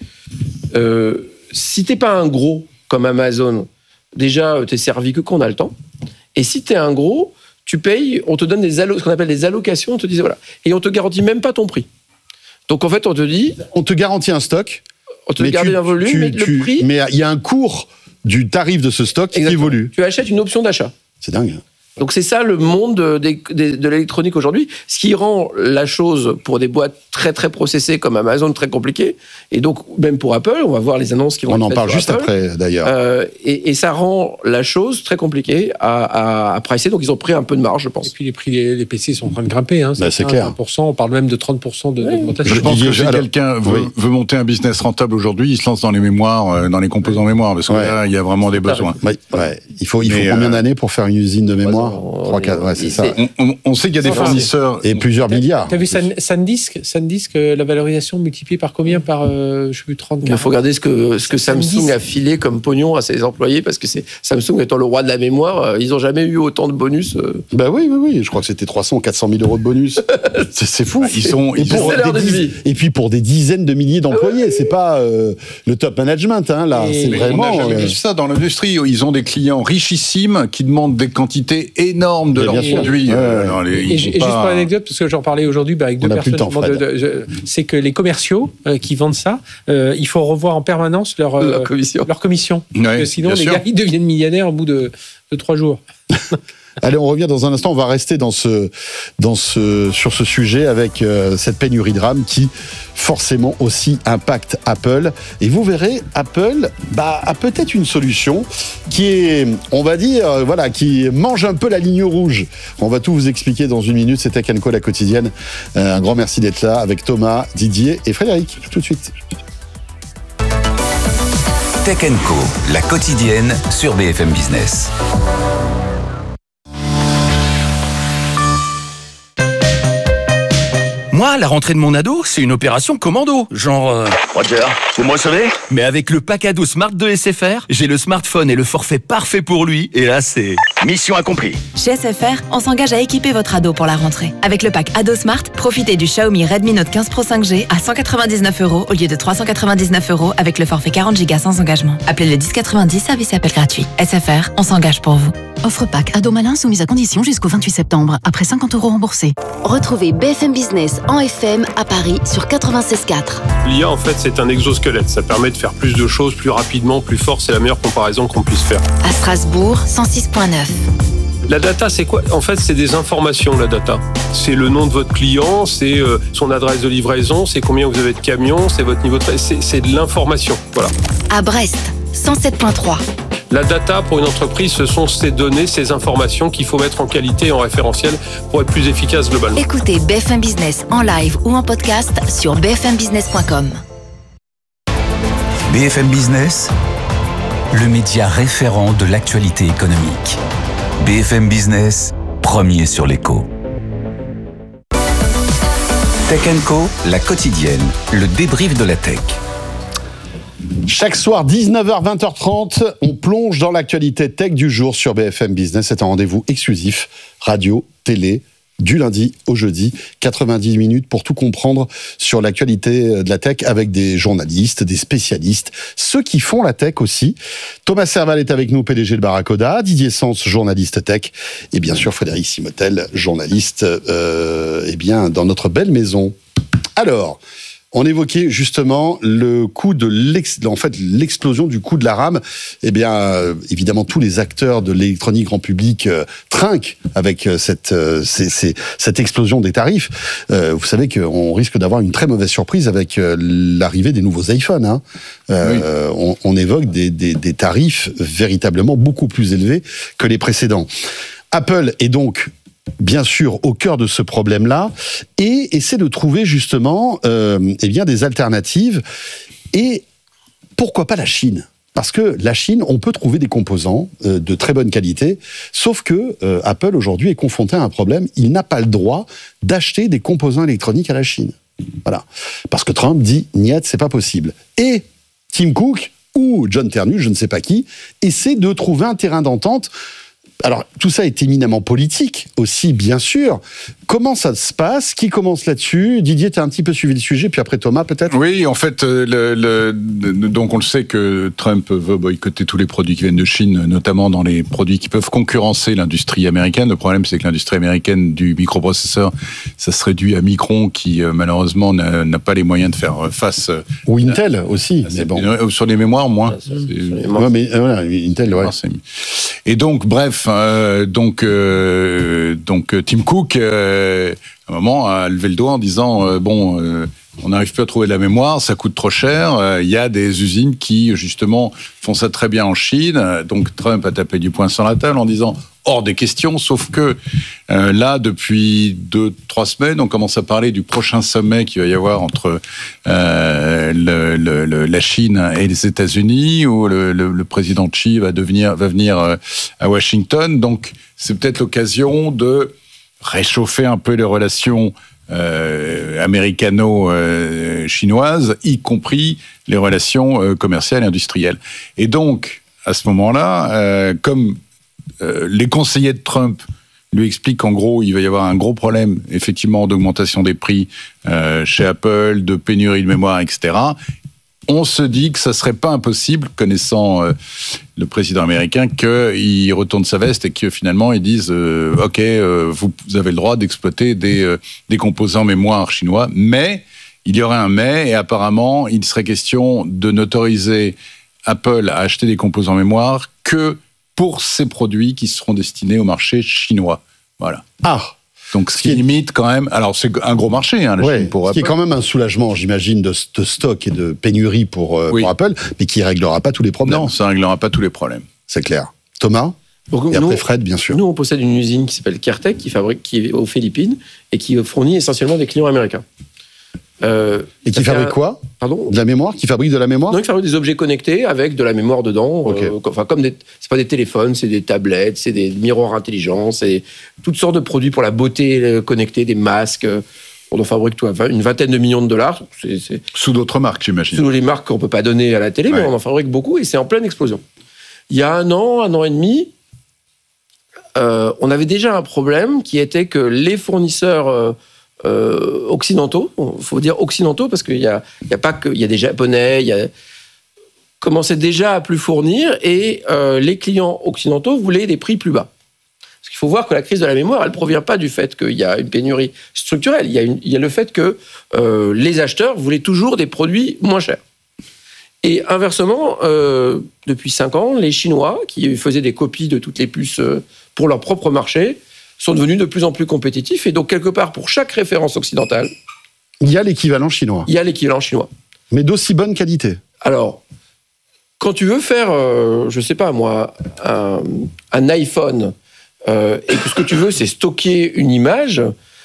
si t'es pas un gros comme Amazon, déjà, t'es servi que quand on a le temps. Et si t'es un gros... tu payes, on te donne ce qu'on appelle des allocations, on te dit voilà, et on te garantit même pas ton prix. Donc en fait, on te dit, on te garantit un stock, on te garantit un volume, mais le prix, mais il y a un cours du tarif de ce stock qui évolue. Tu achètes une option d'achat. C'est dingue. Donc c'est ça le monde de l'électronique aujourd'hui, ce qui rend la chose pour des boîtes très très processées comme Amazon très compliquée. Et donc même pour Apple, on va voir les annonces qui vont. On en parle juste après d'ailleurs. Et ça rend la chose très compliquée à pricer. Donc ils ont pris un peu de marge, je pense. Et puis les prix des PC sont en train de grimper. C'est clair. 20%, on parle même de 30% d'augmentation. Je pense que si quelqu'un veut monter un business rentable aujourd'hui, il se lance dans les mémoires, dans les composants mémoire, parce que là il y a vraiment des besoins. Il faut combien d'années pour faire une usine de mémoire? 3-4, c'est ça. On sait qu'il y a des fournisseurs... Et plusieurs milliards. T'as vu SanDisk, la valorisation multipliée par combien? Par, je sais plus, 30. Il faut regarder ce que Samsung a filé comme pognon à ses employés, parce que Samsung étant le roi de la mémoire, ils n'ont jamais eu autant de bonus. Bah oui, je crois que c'était 300 ou 400 000 euros de bonus. C'est fou. Et puis pour des dizaines de milliers d'employés, c'est pas le top management, là. C'est vraiment... On a jamais vu ça dans l'industrie. Ils ont des clients richissimes qui demandent des quantités énormes de leurs produits. Et juste pour l'anecdote, parce que j'en parlais aujourd'hui avec deux personnes, c'est que les commerciaux qui vendent ça, il faut revoir en permanence leur commission. Parce que sinon, les gars, ils deviennent millionnaires au bout de 3 jours. Allez, on revient dans un instant. On va rester sur ce sujet avec cette pénurie de RAM qui forcément aussi impacte Apple. Et vous verrez, Apple a peut-être une solution qui est, on va dire, qui mange un peu la ligne rouge. On va tout vous expliquer dans une minute. C'est Tech & Co, la quotidienne. Un grand merci d'être là avec Thomas, Didier et Frédéric. Tout de suite. Tech & Co, la quotidienne sur BFM Business. Moi, la rentrée de mon ado, c'est une opération commando. Genre... Roger, vous me recevez ? Mais avec le pack ado Smart de SFR, j'ai le smartphone et le forfait parfait pour lui. Et là, c'est... Mission accomplie. Chez SFR, on s'engage à équiper votre ado pour la rentrée. Avec le pack ado Smart, profitez du Xiaomi Redmi Note 15 Pro 5G à 199 € au lieu de 399 € avec le forfait 40 Go sans engagement. Appelez le 1090, service et appel gratuit. SFR, on s'engage pour vous. Offre pack ado malin soumise à condition jusqu'au 28 septembre, après 50 € remboursés. Retrouvez BFM Business en FM à Paris sur 96.4. L'IA, en fait, c'est un exosquelette. Ça permet de faire plus de choses plus rapidement, plus fort. C'est la meilleure comparaison qu'on puisse faire. À Strasbourg, 106.9. La data, c'est quoi ? En fait, c'est des informations, la data. C'est le nom de votre client, c'est son adresse de livraison, c'est combien vous avez de camions, c'est votre niveau de... C'est de l'information, voilà. À Brest, 107.3. La data, pour une entreprise, ce sont ces données, ces informations qu'il faut mettre en qualité et en référentiel pour être plus efficace globalement. Écoutez BFM Business en live ou en podcast sur bfmbusiness.com. BFM Business, le média référent de l'actualité économique. BFM Business, premier sur l'écho. Tech & Co, la quotidienne, le débrief de la tech. Chaque soir, 19h, 20h30, on plonge dans l'actualité tech du jour sur BFM Business. C'est un rendez-vous exclusif, radio, télé, du lundi au jeudi, 90 minutes pour tout comprendre sur l'actualité de la tech avec des journalistes, des spécialistes, ceux qui font la tech aussi. Thomas Serval est avec nous, PDG de Barracoda, Didier Sens, journaliste tech, et bien sûr Frédéric Simotel, journaliste dans notre belle maison. Alors, on évoquait justement le coût de l'explosion du coût de la RAM. Évidemment, tous les acteurs de l'électronique grand public trinquent avec cette explosion des tarifs. Vous savez qu'on risque d'avoir une très mauvaise surprise avec l'arrivée des nouveaux iPhones. Hein. Oui. On évoque des tarifs véritablement beaucoup plus élevés que les précédents. Apple est donc bien sûr au cœur de ce problème-là et essaie de trouver justement des alternatives, et pourquoi pas la Chine, parce que la Chine, on peut trouver des composants de très bonne qualité, sauf que Apple aujourd'hui est confronté à un problème, il n'a pas le droit d'acheter des composants électroniques à la Chine. Voilà, parce que Trump dit niet, c'est pas possible. Et Tim Cook ou John Ternus, je ne sais pas qui, essaie de trouver un terrain d'entente. Alors, tout ça est éminemment politique aussi, bien sûr. Comment ça se passe ? Qui commence là-dessus ? Didier, tu as un petit peu suivi le sujet, puis après Thomas, peut-être ? Oui, en fait, donc on le sait que Trump veut boycotter tous les produits qui viennent de Chine, notamment dans les produits qui peuvent concurrencer l'industrie américaine. Le problème, c'est que l'industrie américaine du microprocesseur, ça se réduit à Micron, qui malheureusement n'a pas les moyens de faire face. Ou Intel aussi, mais bon. Sur les mémoires, moins. Ouais, mais voilà, Intel, ouais. Et donc, bref, donc Tim Cook, à un moment, a levé le doigt en disant on n'arrive plus à trouver de la mémoire, ça coûte trop cher. Il y a des usines qui, justement, font ça très bien en Chine. Donc, Trump a tapé du poing sur la table en disant hors des questions, sauf que là, depuis 2-3 semaines, on commence à parler du prochain sommet qu'il va y avoir entre la Chine et les États-Unis, où le président Xi va venir à Washington. Donc, c'est peut-être l'occasion de réchauffer un peu les relations américano-chinoises, y compris les relations commerciales et industrielles. Et donc, à ce moment-là, comme les conseillers de Trump lui expliquent qu'en gros, il va y avoir un gros problème, effectivement, d'augmentation des prix chez Apple, de pénurie de mémoire, etc., on se dit que ça serait pas impossible, connaissant le président américain, qu'il retourne sa veste et que finalement ils disent OK, vous avez le droit d'exploiter des composants mémoire chinois, mais il y aurait un mais, et apparemment il serait question de n'autoriser Apple à acheter des composants mémoire que pour ces produits qui seront destinés au marché chinois. Voilà. Ah. Donc, ce qui limite quand même... Alors, c'est un gros marché, hein, la Chine, pour Apple. Ce qui est quand même un soulagement, j'imagine, de stock et de pénurie pour Apple, mais qui ne réglera pas tous les problèmes. Non, ça ne réglera pas tous les problèmes. C'est clair. Thomas ? Et après Fred, bien sûr. Nous, on possède une usine qui s'appelle Kertech, qui est aux Philippines, et qui fournit essentiellement des clients américains. Et qui fabrique quoi ? Pardon ? De la mémoire ? Qui fabrique de la mémoire ? Non, qui fabrique des objets connectés avec de la mémoire dedans. Okay. C'est pas des téléphones, c'est des tablettes, c'est des miroirs intelligents, c'est toutes sortes de produits pour la beauté connectée, des masques. On en fabrique une vingtaine de millions de dollars. C'est sous d'autres marques, j'imagine. Sous les marques qu'on peut pas donner à la télé, mais on en fabrique beaucoup et c'est en pleine explosion. Il y a un an et demi, on avait déjà un problème qui était que les fournisseurs occidentaux, il faut dire occidentaux parce qu'il y a pas que, il y a des Japonais, commençaient déjà à plus fournir et les clients occidentaux voulaient des prix plus bas. Parce qu'il faut voir que la crise de la mémoire, elle ne provient pas du fait qu'il y a une pénurie structurelle. Il y a le fait que les acheteurs voulaient toujours des produits moins chers. Et inversement, depuis 5 ans, les Chinois, qui faisaient des copies de toutes les puces pour leur propre marché, sont devenus de plus en plus compétitifs. Et donc, quelque part, pour chaque référence occidentale... Il y a l'équivalent chinois. Il y a l'équivalent chinois. Mais d'aussi bonne qualité. Alors, quand tu veux faire, je ne sais pas moi, un iPhone... et que ce que tu veux, c'est stocker une image,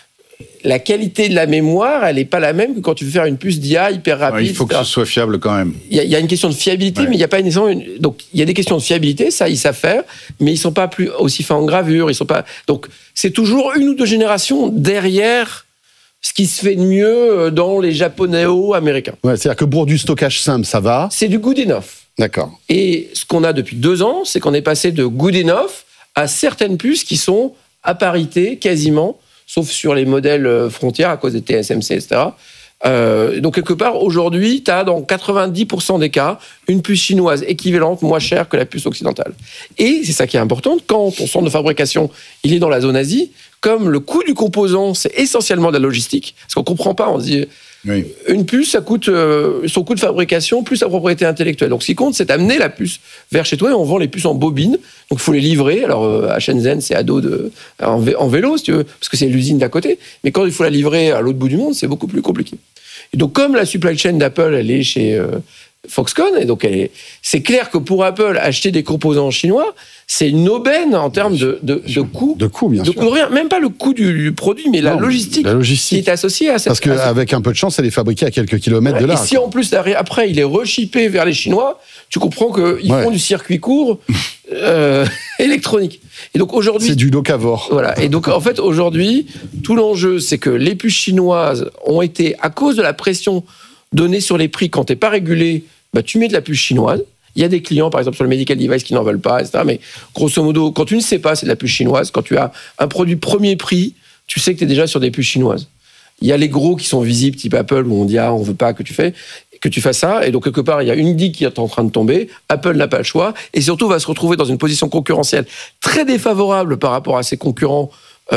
la qualité de la mémoire, elle n'est pas la même que quand tu veux faire une puce d'IA hyper rapide. Il faut que ce soit fiable quand même. Il y a une question de fiabilité, mais il n'y a pas donc il y a des questions de fiabilité, ça ils savent faire, mais ils ne sont pas plus aussi fins en gravure, ils sont pas. Donc c'est toujours 1 ou 2 générations derrière ce qui se fait de mieux dans les japonéo-américains. Ouais, c'est-à-dire que pour du stockage simple, ça va. C'est du good enough. D'accord. Et ce qu'on a depuis 2 ans, c'est qu'on est passé de good enough à certaines puces qui sont à parité quasiment, sauf sur les modèles frontières à cause des TSMC, etc. Donc quelque part, aujourd'hui, tu as dans 90% des cas une puce chinoise équivalente, moins chère que la puce occidentale. Et c'est ça qui est important, quand ton centre de fabrication il est dans la zone Asie, comme le coût du composant, c'est essentiellement de la logistique, parce qu'on ne comprend pas, on se dit... Oui. Une puce, ça coûte son coût de fabrication plus sa propriété intellectuelle. Donc, ce qui compte, c'est d'amener la puce vers chez toi et on vend les puces en bobine. Donc, il faut les livrer. Alors, à Shenzhen, c'est à dos en vélo, si tu veux, parce que c'est l'usine d'à côté. Mais quand il faut la livrer à l'autre bout du monde, c'est beaucoup plus compliqué. Et donc, comme la supply chain d'Apple, elle est chez Foxconn, et donc c'est clair que pour Apple, acheter des composants chinois, c'est une aubaine en termes de coût. De coût, bien sûr. Coût de rien. Même pas le coût du produit, mais la logistique qui est associée à cette... Parce qu'avec un peu de chance, elle est fabriquée à quelques kilomètres de là. Et si en plus, après, il est rechippé vers les Chinois, tu comprends qu'ils font du circuit court électronique. Et donc aujourd'hui... C'est du locavore. Voilà. Et donc, en fait, aujourd'hui, tout l'enjeu, c'est que les puces chinoises ont été, à cause de la pression donnée sur les prix, quand tu n'es pas régulé, tu mets de la puce chinoise. Il y a des clients, par exemple, sur le medical device qui n'en veulent pas, etc. Mais grosso modo, quand tu ne sais pas, c'est de la puce chinoise. Quand tu as un produit premier prix, tu sais que tu es déjà sur des puces chinoises. Il y a les gros qui sont visibles, type Apple, où on dit « Ah, on ne veut pas que tu fasses ça ». Et donc, quelque part, il y a une digue qui est en train de tomber. Apple n'a pas le choix. Et surtout, va se retrouver dans une position concurrentielle très défavorable par rapport à ses concurrents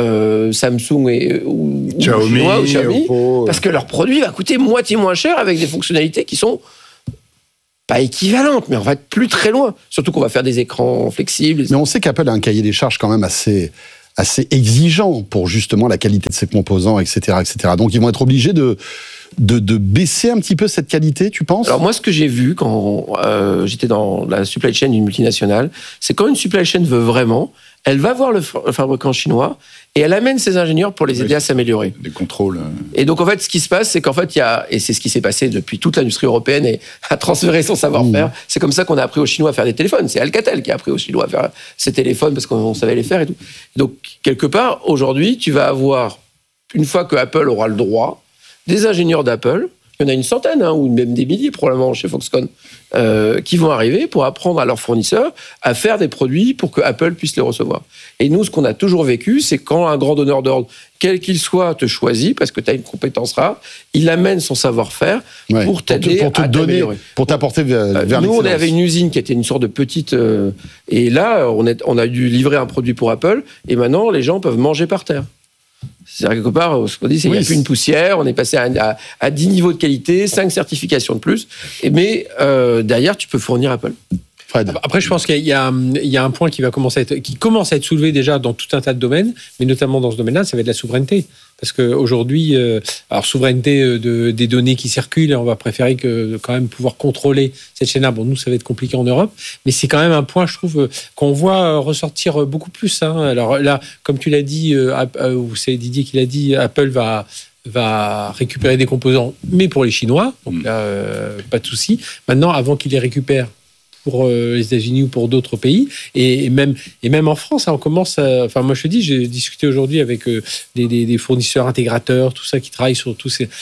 Samsung ou Xiaomi, parce que leur produit va coûter moitié moins cher avec des fonctionnalités qui sont pas équivalentes, mais on va être plus très loin. Surtout qu'on va faire des écrans flexibles. Mais on sait qu'Apple a un cahier des charges quand même assez exigeant pour justement la qualité de ses composants, etc., etc. Donc ils vont être obligés de baisser un petit peu cette qualité, tu penses ? Alors moi, ce que j'ai vu quand j'étais dans la supply chain d'une multinationale, c'est quand une supply chain veut vraiment, elle va voir le fabricant chinois et elle amène ses ingénieurs pour les aider à s'améliorer. Des contrôles. Et donc en fait, ce qui se passe, c'est qu'en fait, et c'est ce qui s'est passé depuis toute l'industrie européenne et à transférer son savoir-faire. C'est comme ça qu'on a appris aux Chinois à faire des téléphones. C'est Alcatel qui a appris aux Chinois à faire ces téléphones parce qu'on savait les faire et tout. Donc quelque part, aujourd'hui, tu vas avoir, une fois que Apple aura le droit, des ingénieurs d'Apple, il y en a une centaine, ou même des milliers probablement chez Foxconn, qui vont arriver pour apprendre à leurs fournisseurs à faire des produits pour que Apple puisse les recevoir. Et nous, ce qu'on a toujours vécu, c'est quand un grand donneur d'ordre, quel qu'il soit, te choisit, parce que tu as une compétence rare, il amène son savoir-faire pour t'aider à t'améliorer. Pour t'apporter vers l'excellence. Nous, on avait une usine qui était une sorte de petite... et là, on a dû livrer un produit pour Apple, et maintenant, les gens peuvent manger par terre. C'est-à-dire, quelque part, ce qu'on dit, c'est qu'il n'y a plus une poussière, on est passé à 10 niveaux de qualité, 5 certifications de plus, mais derrière, tu peux fournir Apple. Fred. Après, je pense qu'il y a un point qui commence à être soulevé déjà dans tout un tas de domaines, mais notamment dans ce domaine-là, ça va être la souveraineté. Parce qu'aujourd'hui, alors souveraineté des données qui circulent, on va préférer quand même pouvoir contrôler cette chaîne-là. Bon, nous, ça va être compliqué en Europe, mais c'est quand même un point, je trouve, qu'on voit ressortir beaucoup plus. Alors là, comme tu l'as dit, ou c'est Didier qui l'a dit, Apple va récupérer des composants, mais pour les Chinois, donc là, pas de souci. Maintenant, avant qu'ils les récupèrent, pour les États-Unis ou pour d'autres pays. Et même en France, on commence à... Enfin, moi, je te dis, j'ai discuté aujourd'hui avec des fournisseurs intégrateurs, tout ça, qui travaillent sur tous ces...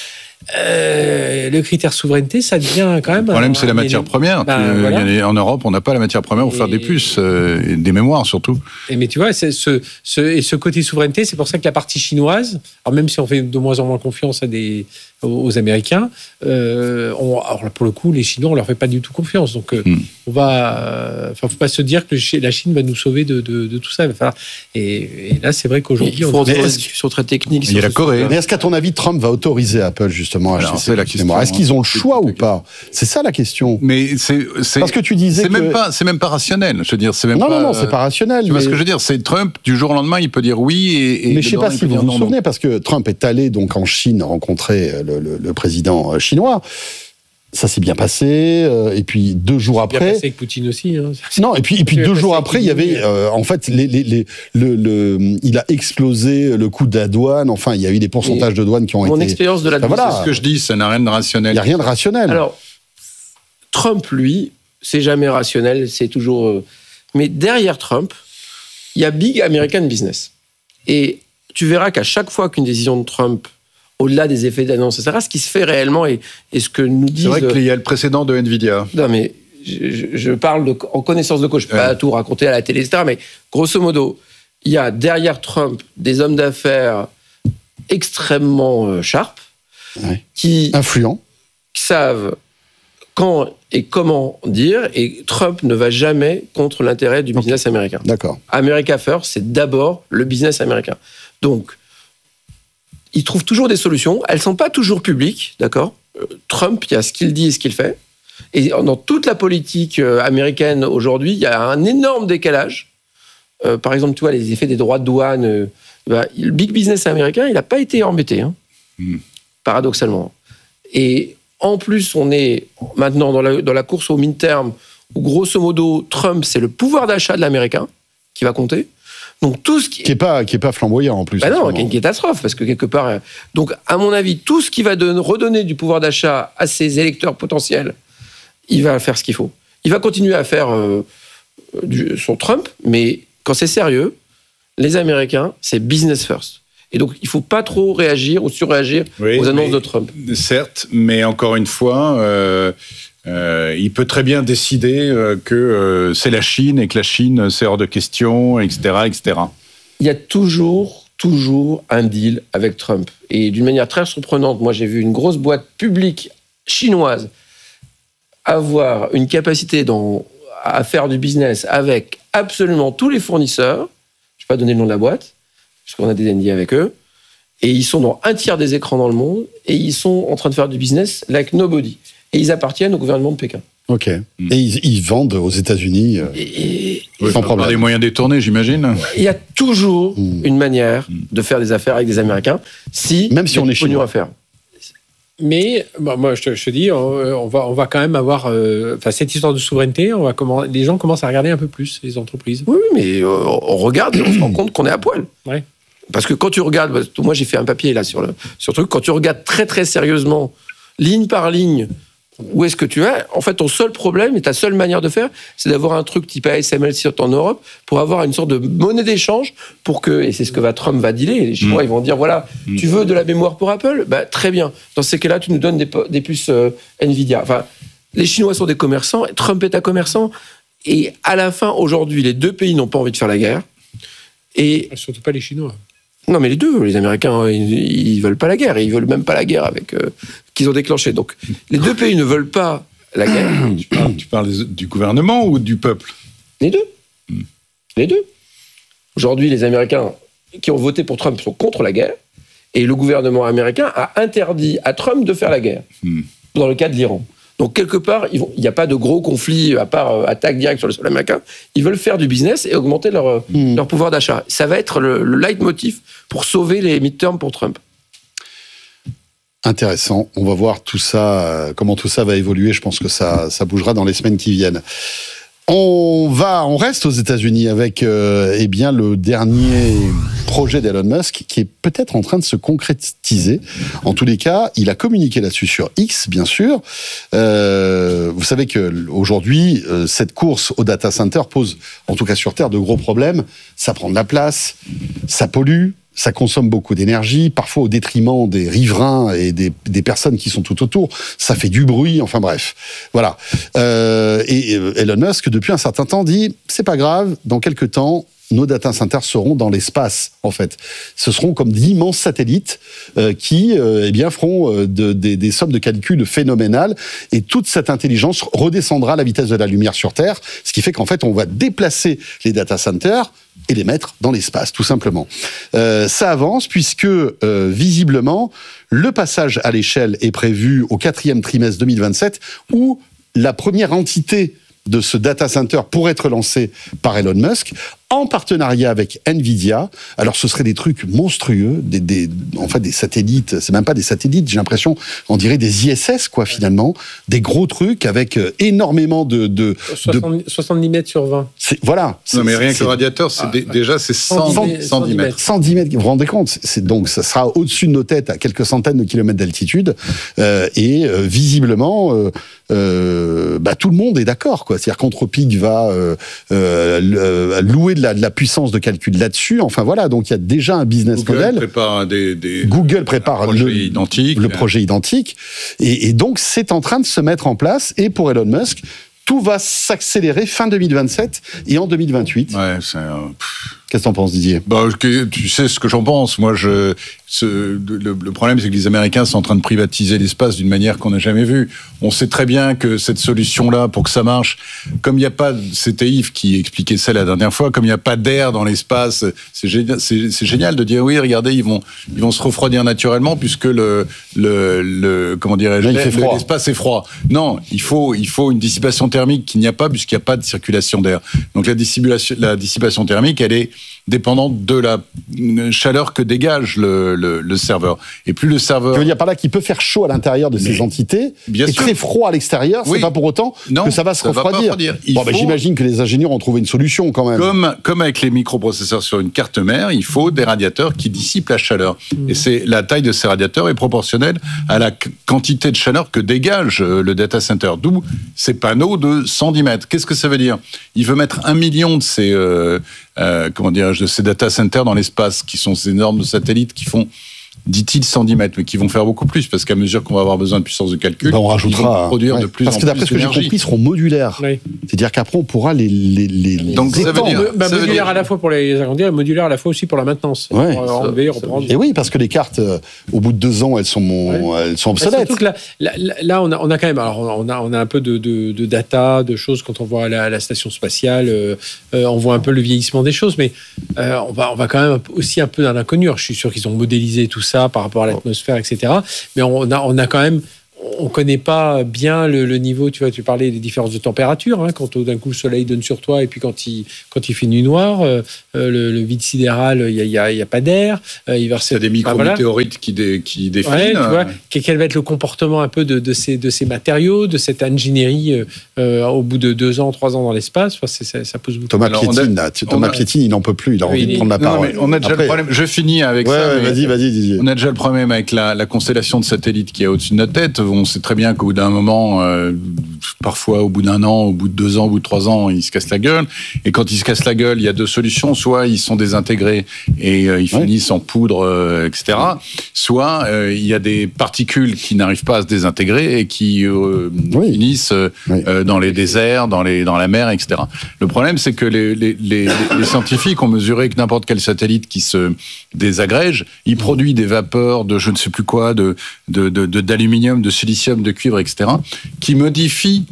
le critère souveraineté, ça devient quand même... Le problème, c'est la matière première. Voilà. En Europe, on n'a pas la matière première pour faire des puces, des mémoires surtout. Mais tu vois, ce côté souveraineté, c'est pour ça que la partie chinoise, alors même si on fait de moins en moins confiance aux Américains, alors pour le coup, les Chinois, on leur fait pas du tout confiance. Donc, faut pas se dire que la Chine va nous sauver de tout ça. Et là, c'est vrai qu'aujourd'hui, il faut entrer dans des discussions très techniques. Il y a la Corée. Mais est-ce qu'à ton avis, Trump va autoriser Apple justement à acheter c'est la question. Est-ce qu'ils ont le choix ou pas? C'est ça la question. Mais parce que tu disais c'est même pas rationnel. Je veux dire, c'est même non, c'est pas rationnel. Tu vois ce que je veux dire? C'est Trump, du jour au lendemain, il peut dire oui mais je sais pas si vous vous souvenez, parce que Trump est allé donc en Chine rencontrer le président chinois. Ça s'est bien passé, et puis 2 jours après... bien passé avec Poutine aussi. Hein. Non, et puis 2 jours après, il y avait... en fait, il a explosé le coût de la douane, enfin, il y a eu des pourcentages de douane qui ont été... Mon expérience de la douane, c'est ce que je dis, ça n'a rien de rationnel. Il n'y a rien de rationnel. Alors, Trump, lui, c'est jamais rationnel, c'est toujours... Mais derrière Trump, il y a Big American Business. Et tu verras qu'à chaque fois qu'une décision de Trump... au-delà des effets d'annonce, etc., ce qui se fait réellement et ce que nous disent... C'est vrai qu'il y a le précédent de Nvidia. Non, mais je parle en connaissance de cause. Je ne peux pas tout raconter à la télé, etc., mais grosso modo, il y a derrière Trump des hommes d'affaires extrêmement sharp, qui... influents. Qui savent quand et comment dire, et Trump ne va jamais contre l'intérêt du business américain. D'accord. America First, c'est d'abord le business américain. Donc, il trouve toujours des solutions. Elles ne sont pas toujours publiques, d'accord ? Trump, il y a ce qu'il dit et ce qu'il fait. Et dans toute la politique américaine aujourd'hui, il y a un énorme décalage. Par exemple, tu vois, les effets des droits de douane. Le big business américain, il n'a pas été embêté, hein, paradoxalement. Et en plus, on est maintenant dans la course au midterm, où grosso modo, Trump, c'est le pouvoir d'achat de l'Américain qui va compter. Donc tout ce qui est pas flamboyant en plus. Non, qui est une catastrophe parce que quelque part. Donc à mon avis, tout ce qui va redonner du pouvoir d'achat à ses électeurs potentiels, il va faire ce qu'il faut. Il va continuer à faire son Trump, mais quand c'est sérieux, les Américains, c'est business first. Et donc il faut pas trop réagir ou surréagir aux annonces de Trump. Certes, mais encore une fois. Il peut très bien décider que c'est la Chine et que la Chine, c'est hors de question, etc., etc. Il y a toujours un deal avec Trump. Et d'une manière très surprenante, moi j'ai vu une grosse boîte publique chinoise avoir une capacité à faire du business avec absolument tous les fournisseurs. Je ne vais pas donner le nom de la boîte, parce qu'on a des NDA avec eux. Et ils sont dans 1/3 des écrans dans le monde, et ils sont en train de faire du business like nobody. Et ils appartiennent au gouvernement de Pékin. Ok. Et ils vendent aux États-Unis sans problème. Par des moyens détournés, j'imagine. Il y a toujours une manière de faire des affaires avec des Américains, même si on est chinois à faire. Mais moi, je te dis, on va quand même avoir cette histoire de souveraineté. Les gens commencent à regarder un peu plus les entreprises. Oui, mais on regarde et on se rend compte qu'on est à poil. Ouais. Parce que quand tu regardes, moi j'ai fait un papier là sur le truc, quand tu regardes très très sérieusement, ligne par ligne, où est-ce que tu es, en fait ton seul problème et ta seule manière de faire, c'est d'avoir un truc type ASML en Europe pour avoir une sorte de monnaie d'échange pour que, et c'est ce que Trump va dealer, les Chinois ils vont dire voilà, tu veux de la mémoire pour Apple, très bien, dans ces cas-là tu nous donnes des puces Nvidia. Enfin, les Chinois sont des commerçants, Trump est un commerçant, et à la fin aujourd'hui les deux pays n'ont pas envie de faire la guerre. Et surtout pas les Chinois. Non, mais les deux, les Américains, ils veulent pas la guerre. Ils veulent même pas la guerre avec qu'ils ont déclenché. Donc, les deux pays ne veulent pas la guerre. Tu parles du gouvernement ou du peuple ? Les deux. Les deux. Aujourd'hui, les Américains qui ont voté pour Trump sont contre la guerre. Et le gouvernement américain a interdit à Trump de faire la guerre. Dans le cas de l'Iran. Donc, quelque part, il n'y a pas de gros conflit, à part attaque directe sur le sol américain. Ils veulent faire du business et augmenter leur pouvoir d'achat. Ça va être le leitmotiv pour sauver les midterms pour Trump. Intéressant. On va voir tout ça, comment tout ça va évoluer. Je pense que ça bougera dans les semaines qui viennent. On reste aux États-Unis avec le dernier projet d'Elon Musk qui est peut-être en train de se concrétiser. En tous les cas, il a communiqué là-dessus sur X, bien sûr. Vous savez que aujourd'hui, cette course au data center pose, en tout cas sur Terre, de gros problèmes. Ça prend de la place, ça pollue. Ça consomme beaucoup d'énergie, parfois au détriment des riverains et des personnes qui sont tout autour. Ça fait du bruit, enfin bref. Voilà. Et Elon Musk, depuis un certain temps, dit « c'est pas grave, dans quelques temps, nos data centers seront dans l'espace, en fait. Ce seront comme d'immenses satellites qui feront des sommes de calcul phénoménales et toute cette intelligence redescendra à la vitesse de la lumière sur Terre, ce qui fait qu'en fait, on va déplacer les data centers et les mettre dans l'espace, tout simplement. Ça avance puisque, visiblement, le passage à l'échelle est prévu au 4e trimestre 2027 où la première entité de ce data center pourrait être lancée par Elon Musk en partenariat avec Nvidia. Alors ce seraient des trucs monstrueux, des satellites, c'est même pas des satellites, j'ai l'impression, on dirait des ISS quoi finalement, des gros trucs avec énormément de 70 mètres sur 20. Voilà. Non mais rien que le radiateur, c'est 110 mètres. 110 mètres, vous vous rendez compte, donc ça sera au-dessus de nos têtes à quelques centaines de kilomètres d'altitude visiblement tout le monde est d'accord quoi. C'est-à-dire qu'Anthropic va louer de la puissance de calcul là-dessus. Enfin voilà, donc il y a déjà un business model. Google prépare le projet identique. Et donc c'est en train de se mettre en place. Et pour Elon Musk, tout va s'accélérer fin 2027 et en 2028. Ouais, Qu'est-ce que t'en penses, Didier ? Tu sais ce que j'en pense. Moi, le problème, c'est que les Américains sont en train de privatiser l'espace d'une manière qu'on n'a jamais vue. On sait très bien que cette solution-là, pour que ça marche, comme il n'y a pas, c'était Yves qui expliquait ça la dernière fois, comme il n'y a pas d'air dans l'espace, c'est génial de dire oui, regardez, ils vont se refroidir naturellement puisque comment dirais-je, l'espace est froid. Non, il faut une dissipation thermique qu'il n'y a pas puisqu'il n'y a pas de circulation d'air. Donc la dissipation thermique, elle est dépendante de la chaleur que dégage le serveur. Et plus le serveur... Je veux dire par là qu'il peut faire chaud à l'intérieur de ces entités et très froid à l'extérieur, c'est pas pour autant que ça va se refroidir. J'imagine que les ingénieurs ont trouvé une solution quand même. Comme avec les microprocesseurs sur une carte mère, il faut des radiateurs qui dissipent la chaleur. Et la taille de ces radiateurs est proportionnelle à la quantité de chaleur que dégage le data center. D'où ces panneaux de 110 mètres. Qu'est-ce que ça veut dire ? Il veut mettre 1 million de ces... de ces data centers dans l'espace, qui sont ces énormes satellites qui font, dit-il, 110 mètres, mais qui vont faire beaucoup plus, parce qu'à mesure qu'on va avoir besoin de puissance de calcul, on rajoutera, ils vont produire de plus en plus d'énergie. Parce que d'après ce que j'ai compris, ils seront modulaires. Oui. C'est-à-dire qu'après, on pourra les Donc, ça veut dire, modulaire à la fois pour les agrandir, modulaire à la fois aussi pour la maintenance. Ouais, reprendre. Et oui, parce que les cartes, au bout de 2 ans, elles sont obsolètes. Surtout que là, on a quand même, alors on a un peu de data, de choses quand on voit la station spatiale, on voit un peu le vieillissement des choses, mais on va quand même aussi un peu dans l'inconnu. Je suis sûr qu'ils ont modélisé tout ça par rapport à l'atmosphère, etc. Mais on a quand même... On ne connaît pas bien le niveau, tu vois, tu parlais des différences de température, quand d'un coup le soleil donne sur toi et puis quand il fait nuit noire, le vide sidéral, il y a pas d'air. Il y a des micrométéorites qui défilent. Ouais, tu vois, quel va être le comportement un peu de ces matériaux, de cette ingénierie au bout de 2 ans, 3 ans dans l'espace. Ça pose beaucoup. Thomas Piétine, il n'en peut plus, il a envie de prendre la parole. On a déjà le problème. Je finis avec ça. Vas-y, Didier. On a déjà le problème avec la constellation de satellites qui est au-dessus de notre tête. On sait très bien qu'au bout d'un moment, parfois au bout d'1 an, au bout de 2 ans, au bout de 3 ans, ils se cassent la gueule. Et quand ils se cassent la gueule, il y a 2 solutions. Soit ils sont désintégrés et ils finissent en poudre, etc. Soit il y a des particules qui n'arrivent pas à se désintégrer et qui finissent dans les déserts, dans la mer, etc. Le problème, c'est que les scientifiques ont mesuré que n'importe quel satellite qui se désagrège, il produit des vapeurs de je ne sais plus quoi, d'aluminium, de silicium, de cuivre, etc., qui modifient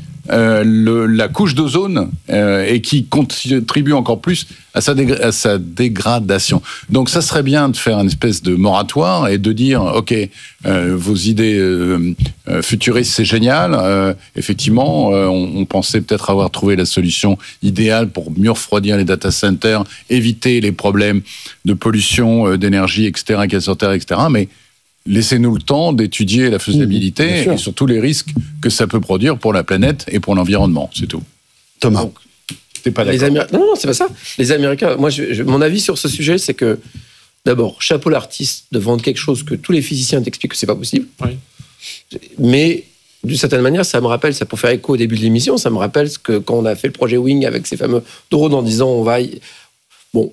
la couche d'ozone et qui contribue encore plus à sa dégradation. Donc ça serait bien de faire une espèce de moratoire et de dire ok, vos idées futuristes c'est génial, effectivement on pensait peut-être avoir trouvé la solution idéale pour mieux refroidir les data centers, éviter les problèmes de pollution, d'énergie, etc., qu'il y a sur Terre, etc., mais laissez-nous le temps d'étudier la faisabilité et surtout les risques que ça peut produire pour la planète et pour l'environnement, c'est tout. Thomas. T'es pas d'accord. Non, c'est pas ça. Les Américains, moi, mon avis sur ce sujet, c'est que, d'abord, chapeau l'artiste de vendre quelque chose que tous les physiciens t'expliquent que c'est pas possible. Oui. Mais, d'une certaine manière, ça me rappelle, ça pour faire écho au début de l'émission, ça me rappelle ce que quand on a fait le projet Wing avec ces fameux drones en disant on va... Bon.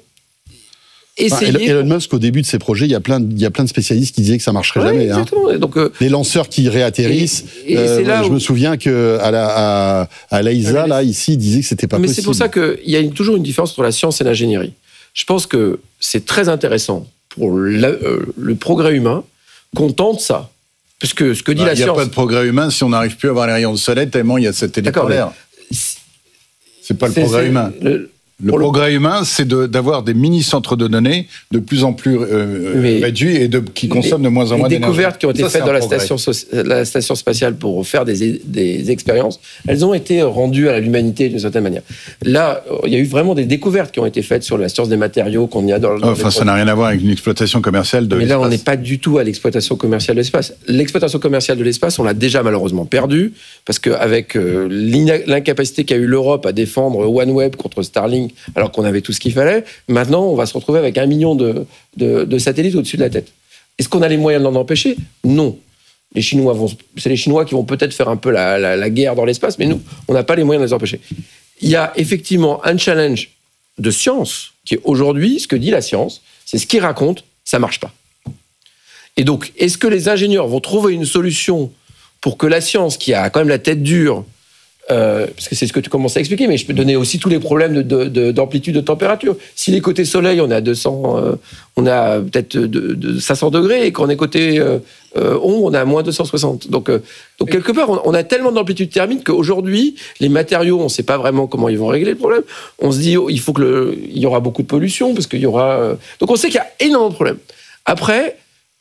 Elon Musk, au début de ses projets, il y a plein de spécialistes qui disaient que ça marcherait jamais. Exactement. Hein. Donc, les lanceurs qui réatterrissent. Je me souviens que à l'ESA, là, ici, ils disaient que c'était pas possible. Mais c'est pour ça qu'il y a toujours une différence entre la science et l'ingénierie. Je pense que c'est très intéressant pour le progrès humain qu'on tente ça. Parce que ce que dit la science... Il n'y a pas de progrès humain si on n'arrive plus à avoir les rayons de soleil tellement il y a cette télépolaire. C'est pas le progrès humain. Le progrès humain, c'est d'avoir des mini-centres de données de plus en plus réduits et qui consomment de moins en moins d'énergie. Les découvertes qui ont été faites dans la station spatiale pour faire des expériences, elles ont été rendues à l'humanité d'une certaine manière. Là, il y a eu vraiment des découvertes qui ont été faites sur la science des matériaux qu'on y a dans ça n'a rien à voir avec une exploitation commerciale de l'espace. Mais là, on n'est pas du tout à l'exploitation commerciale de l'espace. L'exploitation commerciale de l'espace, on l'a déjà malheureusement perdue, parce qu'avec l'incapacité qu'a eu l'Europe à défendre OneWeb contre Starlink, alors qu'on avait tout ce qu'il fallait. Maintenant, on va se retrouver avec 1 million de satellites au-dessus de la tête. Est-ce qu'on a les moyens de l'en empêcher ? Non. C'est les Chinois qui vont peut-être faire un peu la guerre dans l'espace, mais nous, on n'a pas les moyens de les empêcher. Il y a effectivement un challenge de science qui est aujourd'hui, ce que dit la science, c'est ce qu'ils racontent, ça ne marche pas. Et donc, est-ce que les ingénieurs vont trouver une solution pour que la science, qui a quand même la tête dure, parce que c'est ce que tu commences à expliquer, mais je peux donner aussi tous les problèmes d'amplitude de température. Si les côtés soleil, on est à 200, on a peut-être de 500 degrés, et quand on est côté on a moins 260. Donc quelque part, on a tellement d'amplitude thermique qu'aujourd'hui, les matériaux, on ne sait pas vraiment comment ils vont régler le problème. On se dit, il y aura beaucoup de pollution, parce qu'il y aura... Donc on sait qu'il y a énormément de problèmes. Après,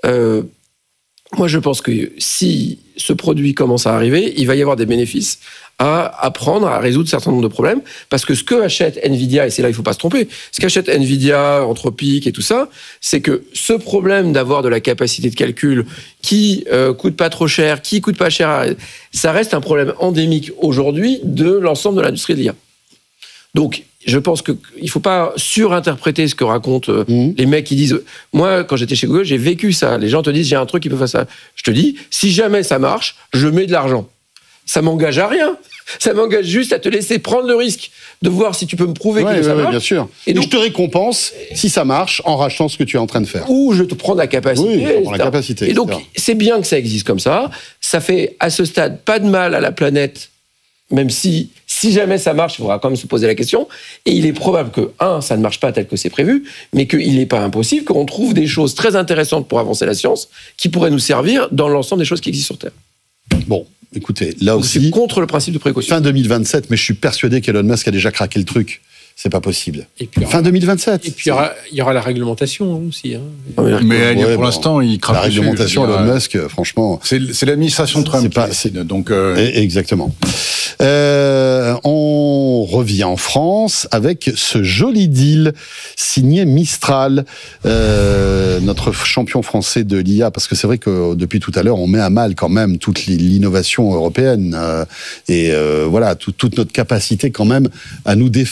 moi je pense que si ce produit commence à arriver, il va y avoir des bénéfices à apprendre à résoudre un certain nombre de problèmes, parce que ce que achète Nvidia, et c'est là il ne faut pas se tromper, ce qu'achète Nvidia, Anthropic et tout ça, c'est que ce problème d'avoir de la capacité de calcul qui coûte pas trop cher, qui coûte pas cher, ça reste un problème endémique aujourd'hui de l'ensemble de l'industrie de l'IA. Donc, je pense qu'il ne faut pas surinterpréter ce que racontent les mecs qui disent... Moi, quand j'étais chez Google, j'ai vécu ça. Les gens te disent, j'ai un truc qui peut faire ça. Je te dis, si jamais ça marche, je mets de l'argent. Ça m'engage à rien. Ça m'engage juste à te laisser prendre le risque de voir si tu peux me prouver que ça marche. Bien sûr. Et donc, je te récompense si ça marche en rachetant ce que tu es en train de faire. Ou je te prends la capacité. Oui, je prends la capacité. Et donc, c'est bien que ça existe comme ça. Ça fait, à ce stade, pas de mal à la planète, même si jamais ça marche, il faudra quand même se poser la question. Et il est probable que, ça ne marche pas tel que c'est prévu, mais qu'il n'est pas impossible qu'on trouve des choses très intéressantes pour avancer la science qui pourraient nous servir dans l'ensemble des choses qui existent sur Terre. Bon, écoutez, là aussi... C'est contre le principe de précaution. Fin 2027, mais je suis persuadé qu'Elon Musk a déjà craqué le truc. C'est pas possible. Et puis, fin 2027. Et puis il y aura la réglementation aussi. Hein. Mais pour l'instant, il craque. La réglementation, Elon Musk, franchement. C'est l'administration Trump. Donc, exactement. On revient en France avec ce joli deal signé Mistral, notre champion français de l'IA, parce que c'est vrai que depuis tout à l'heure, on met à mal quand même toute l'innovation européenne et voilà toute notre capacité quand même à nous défendre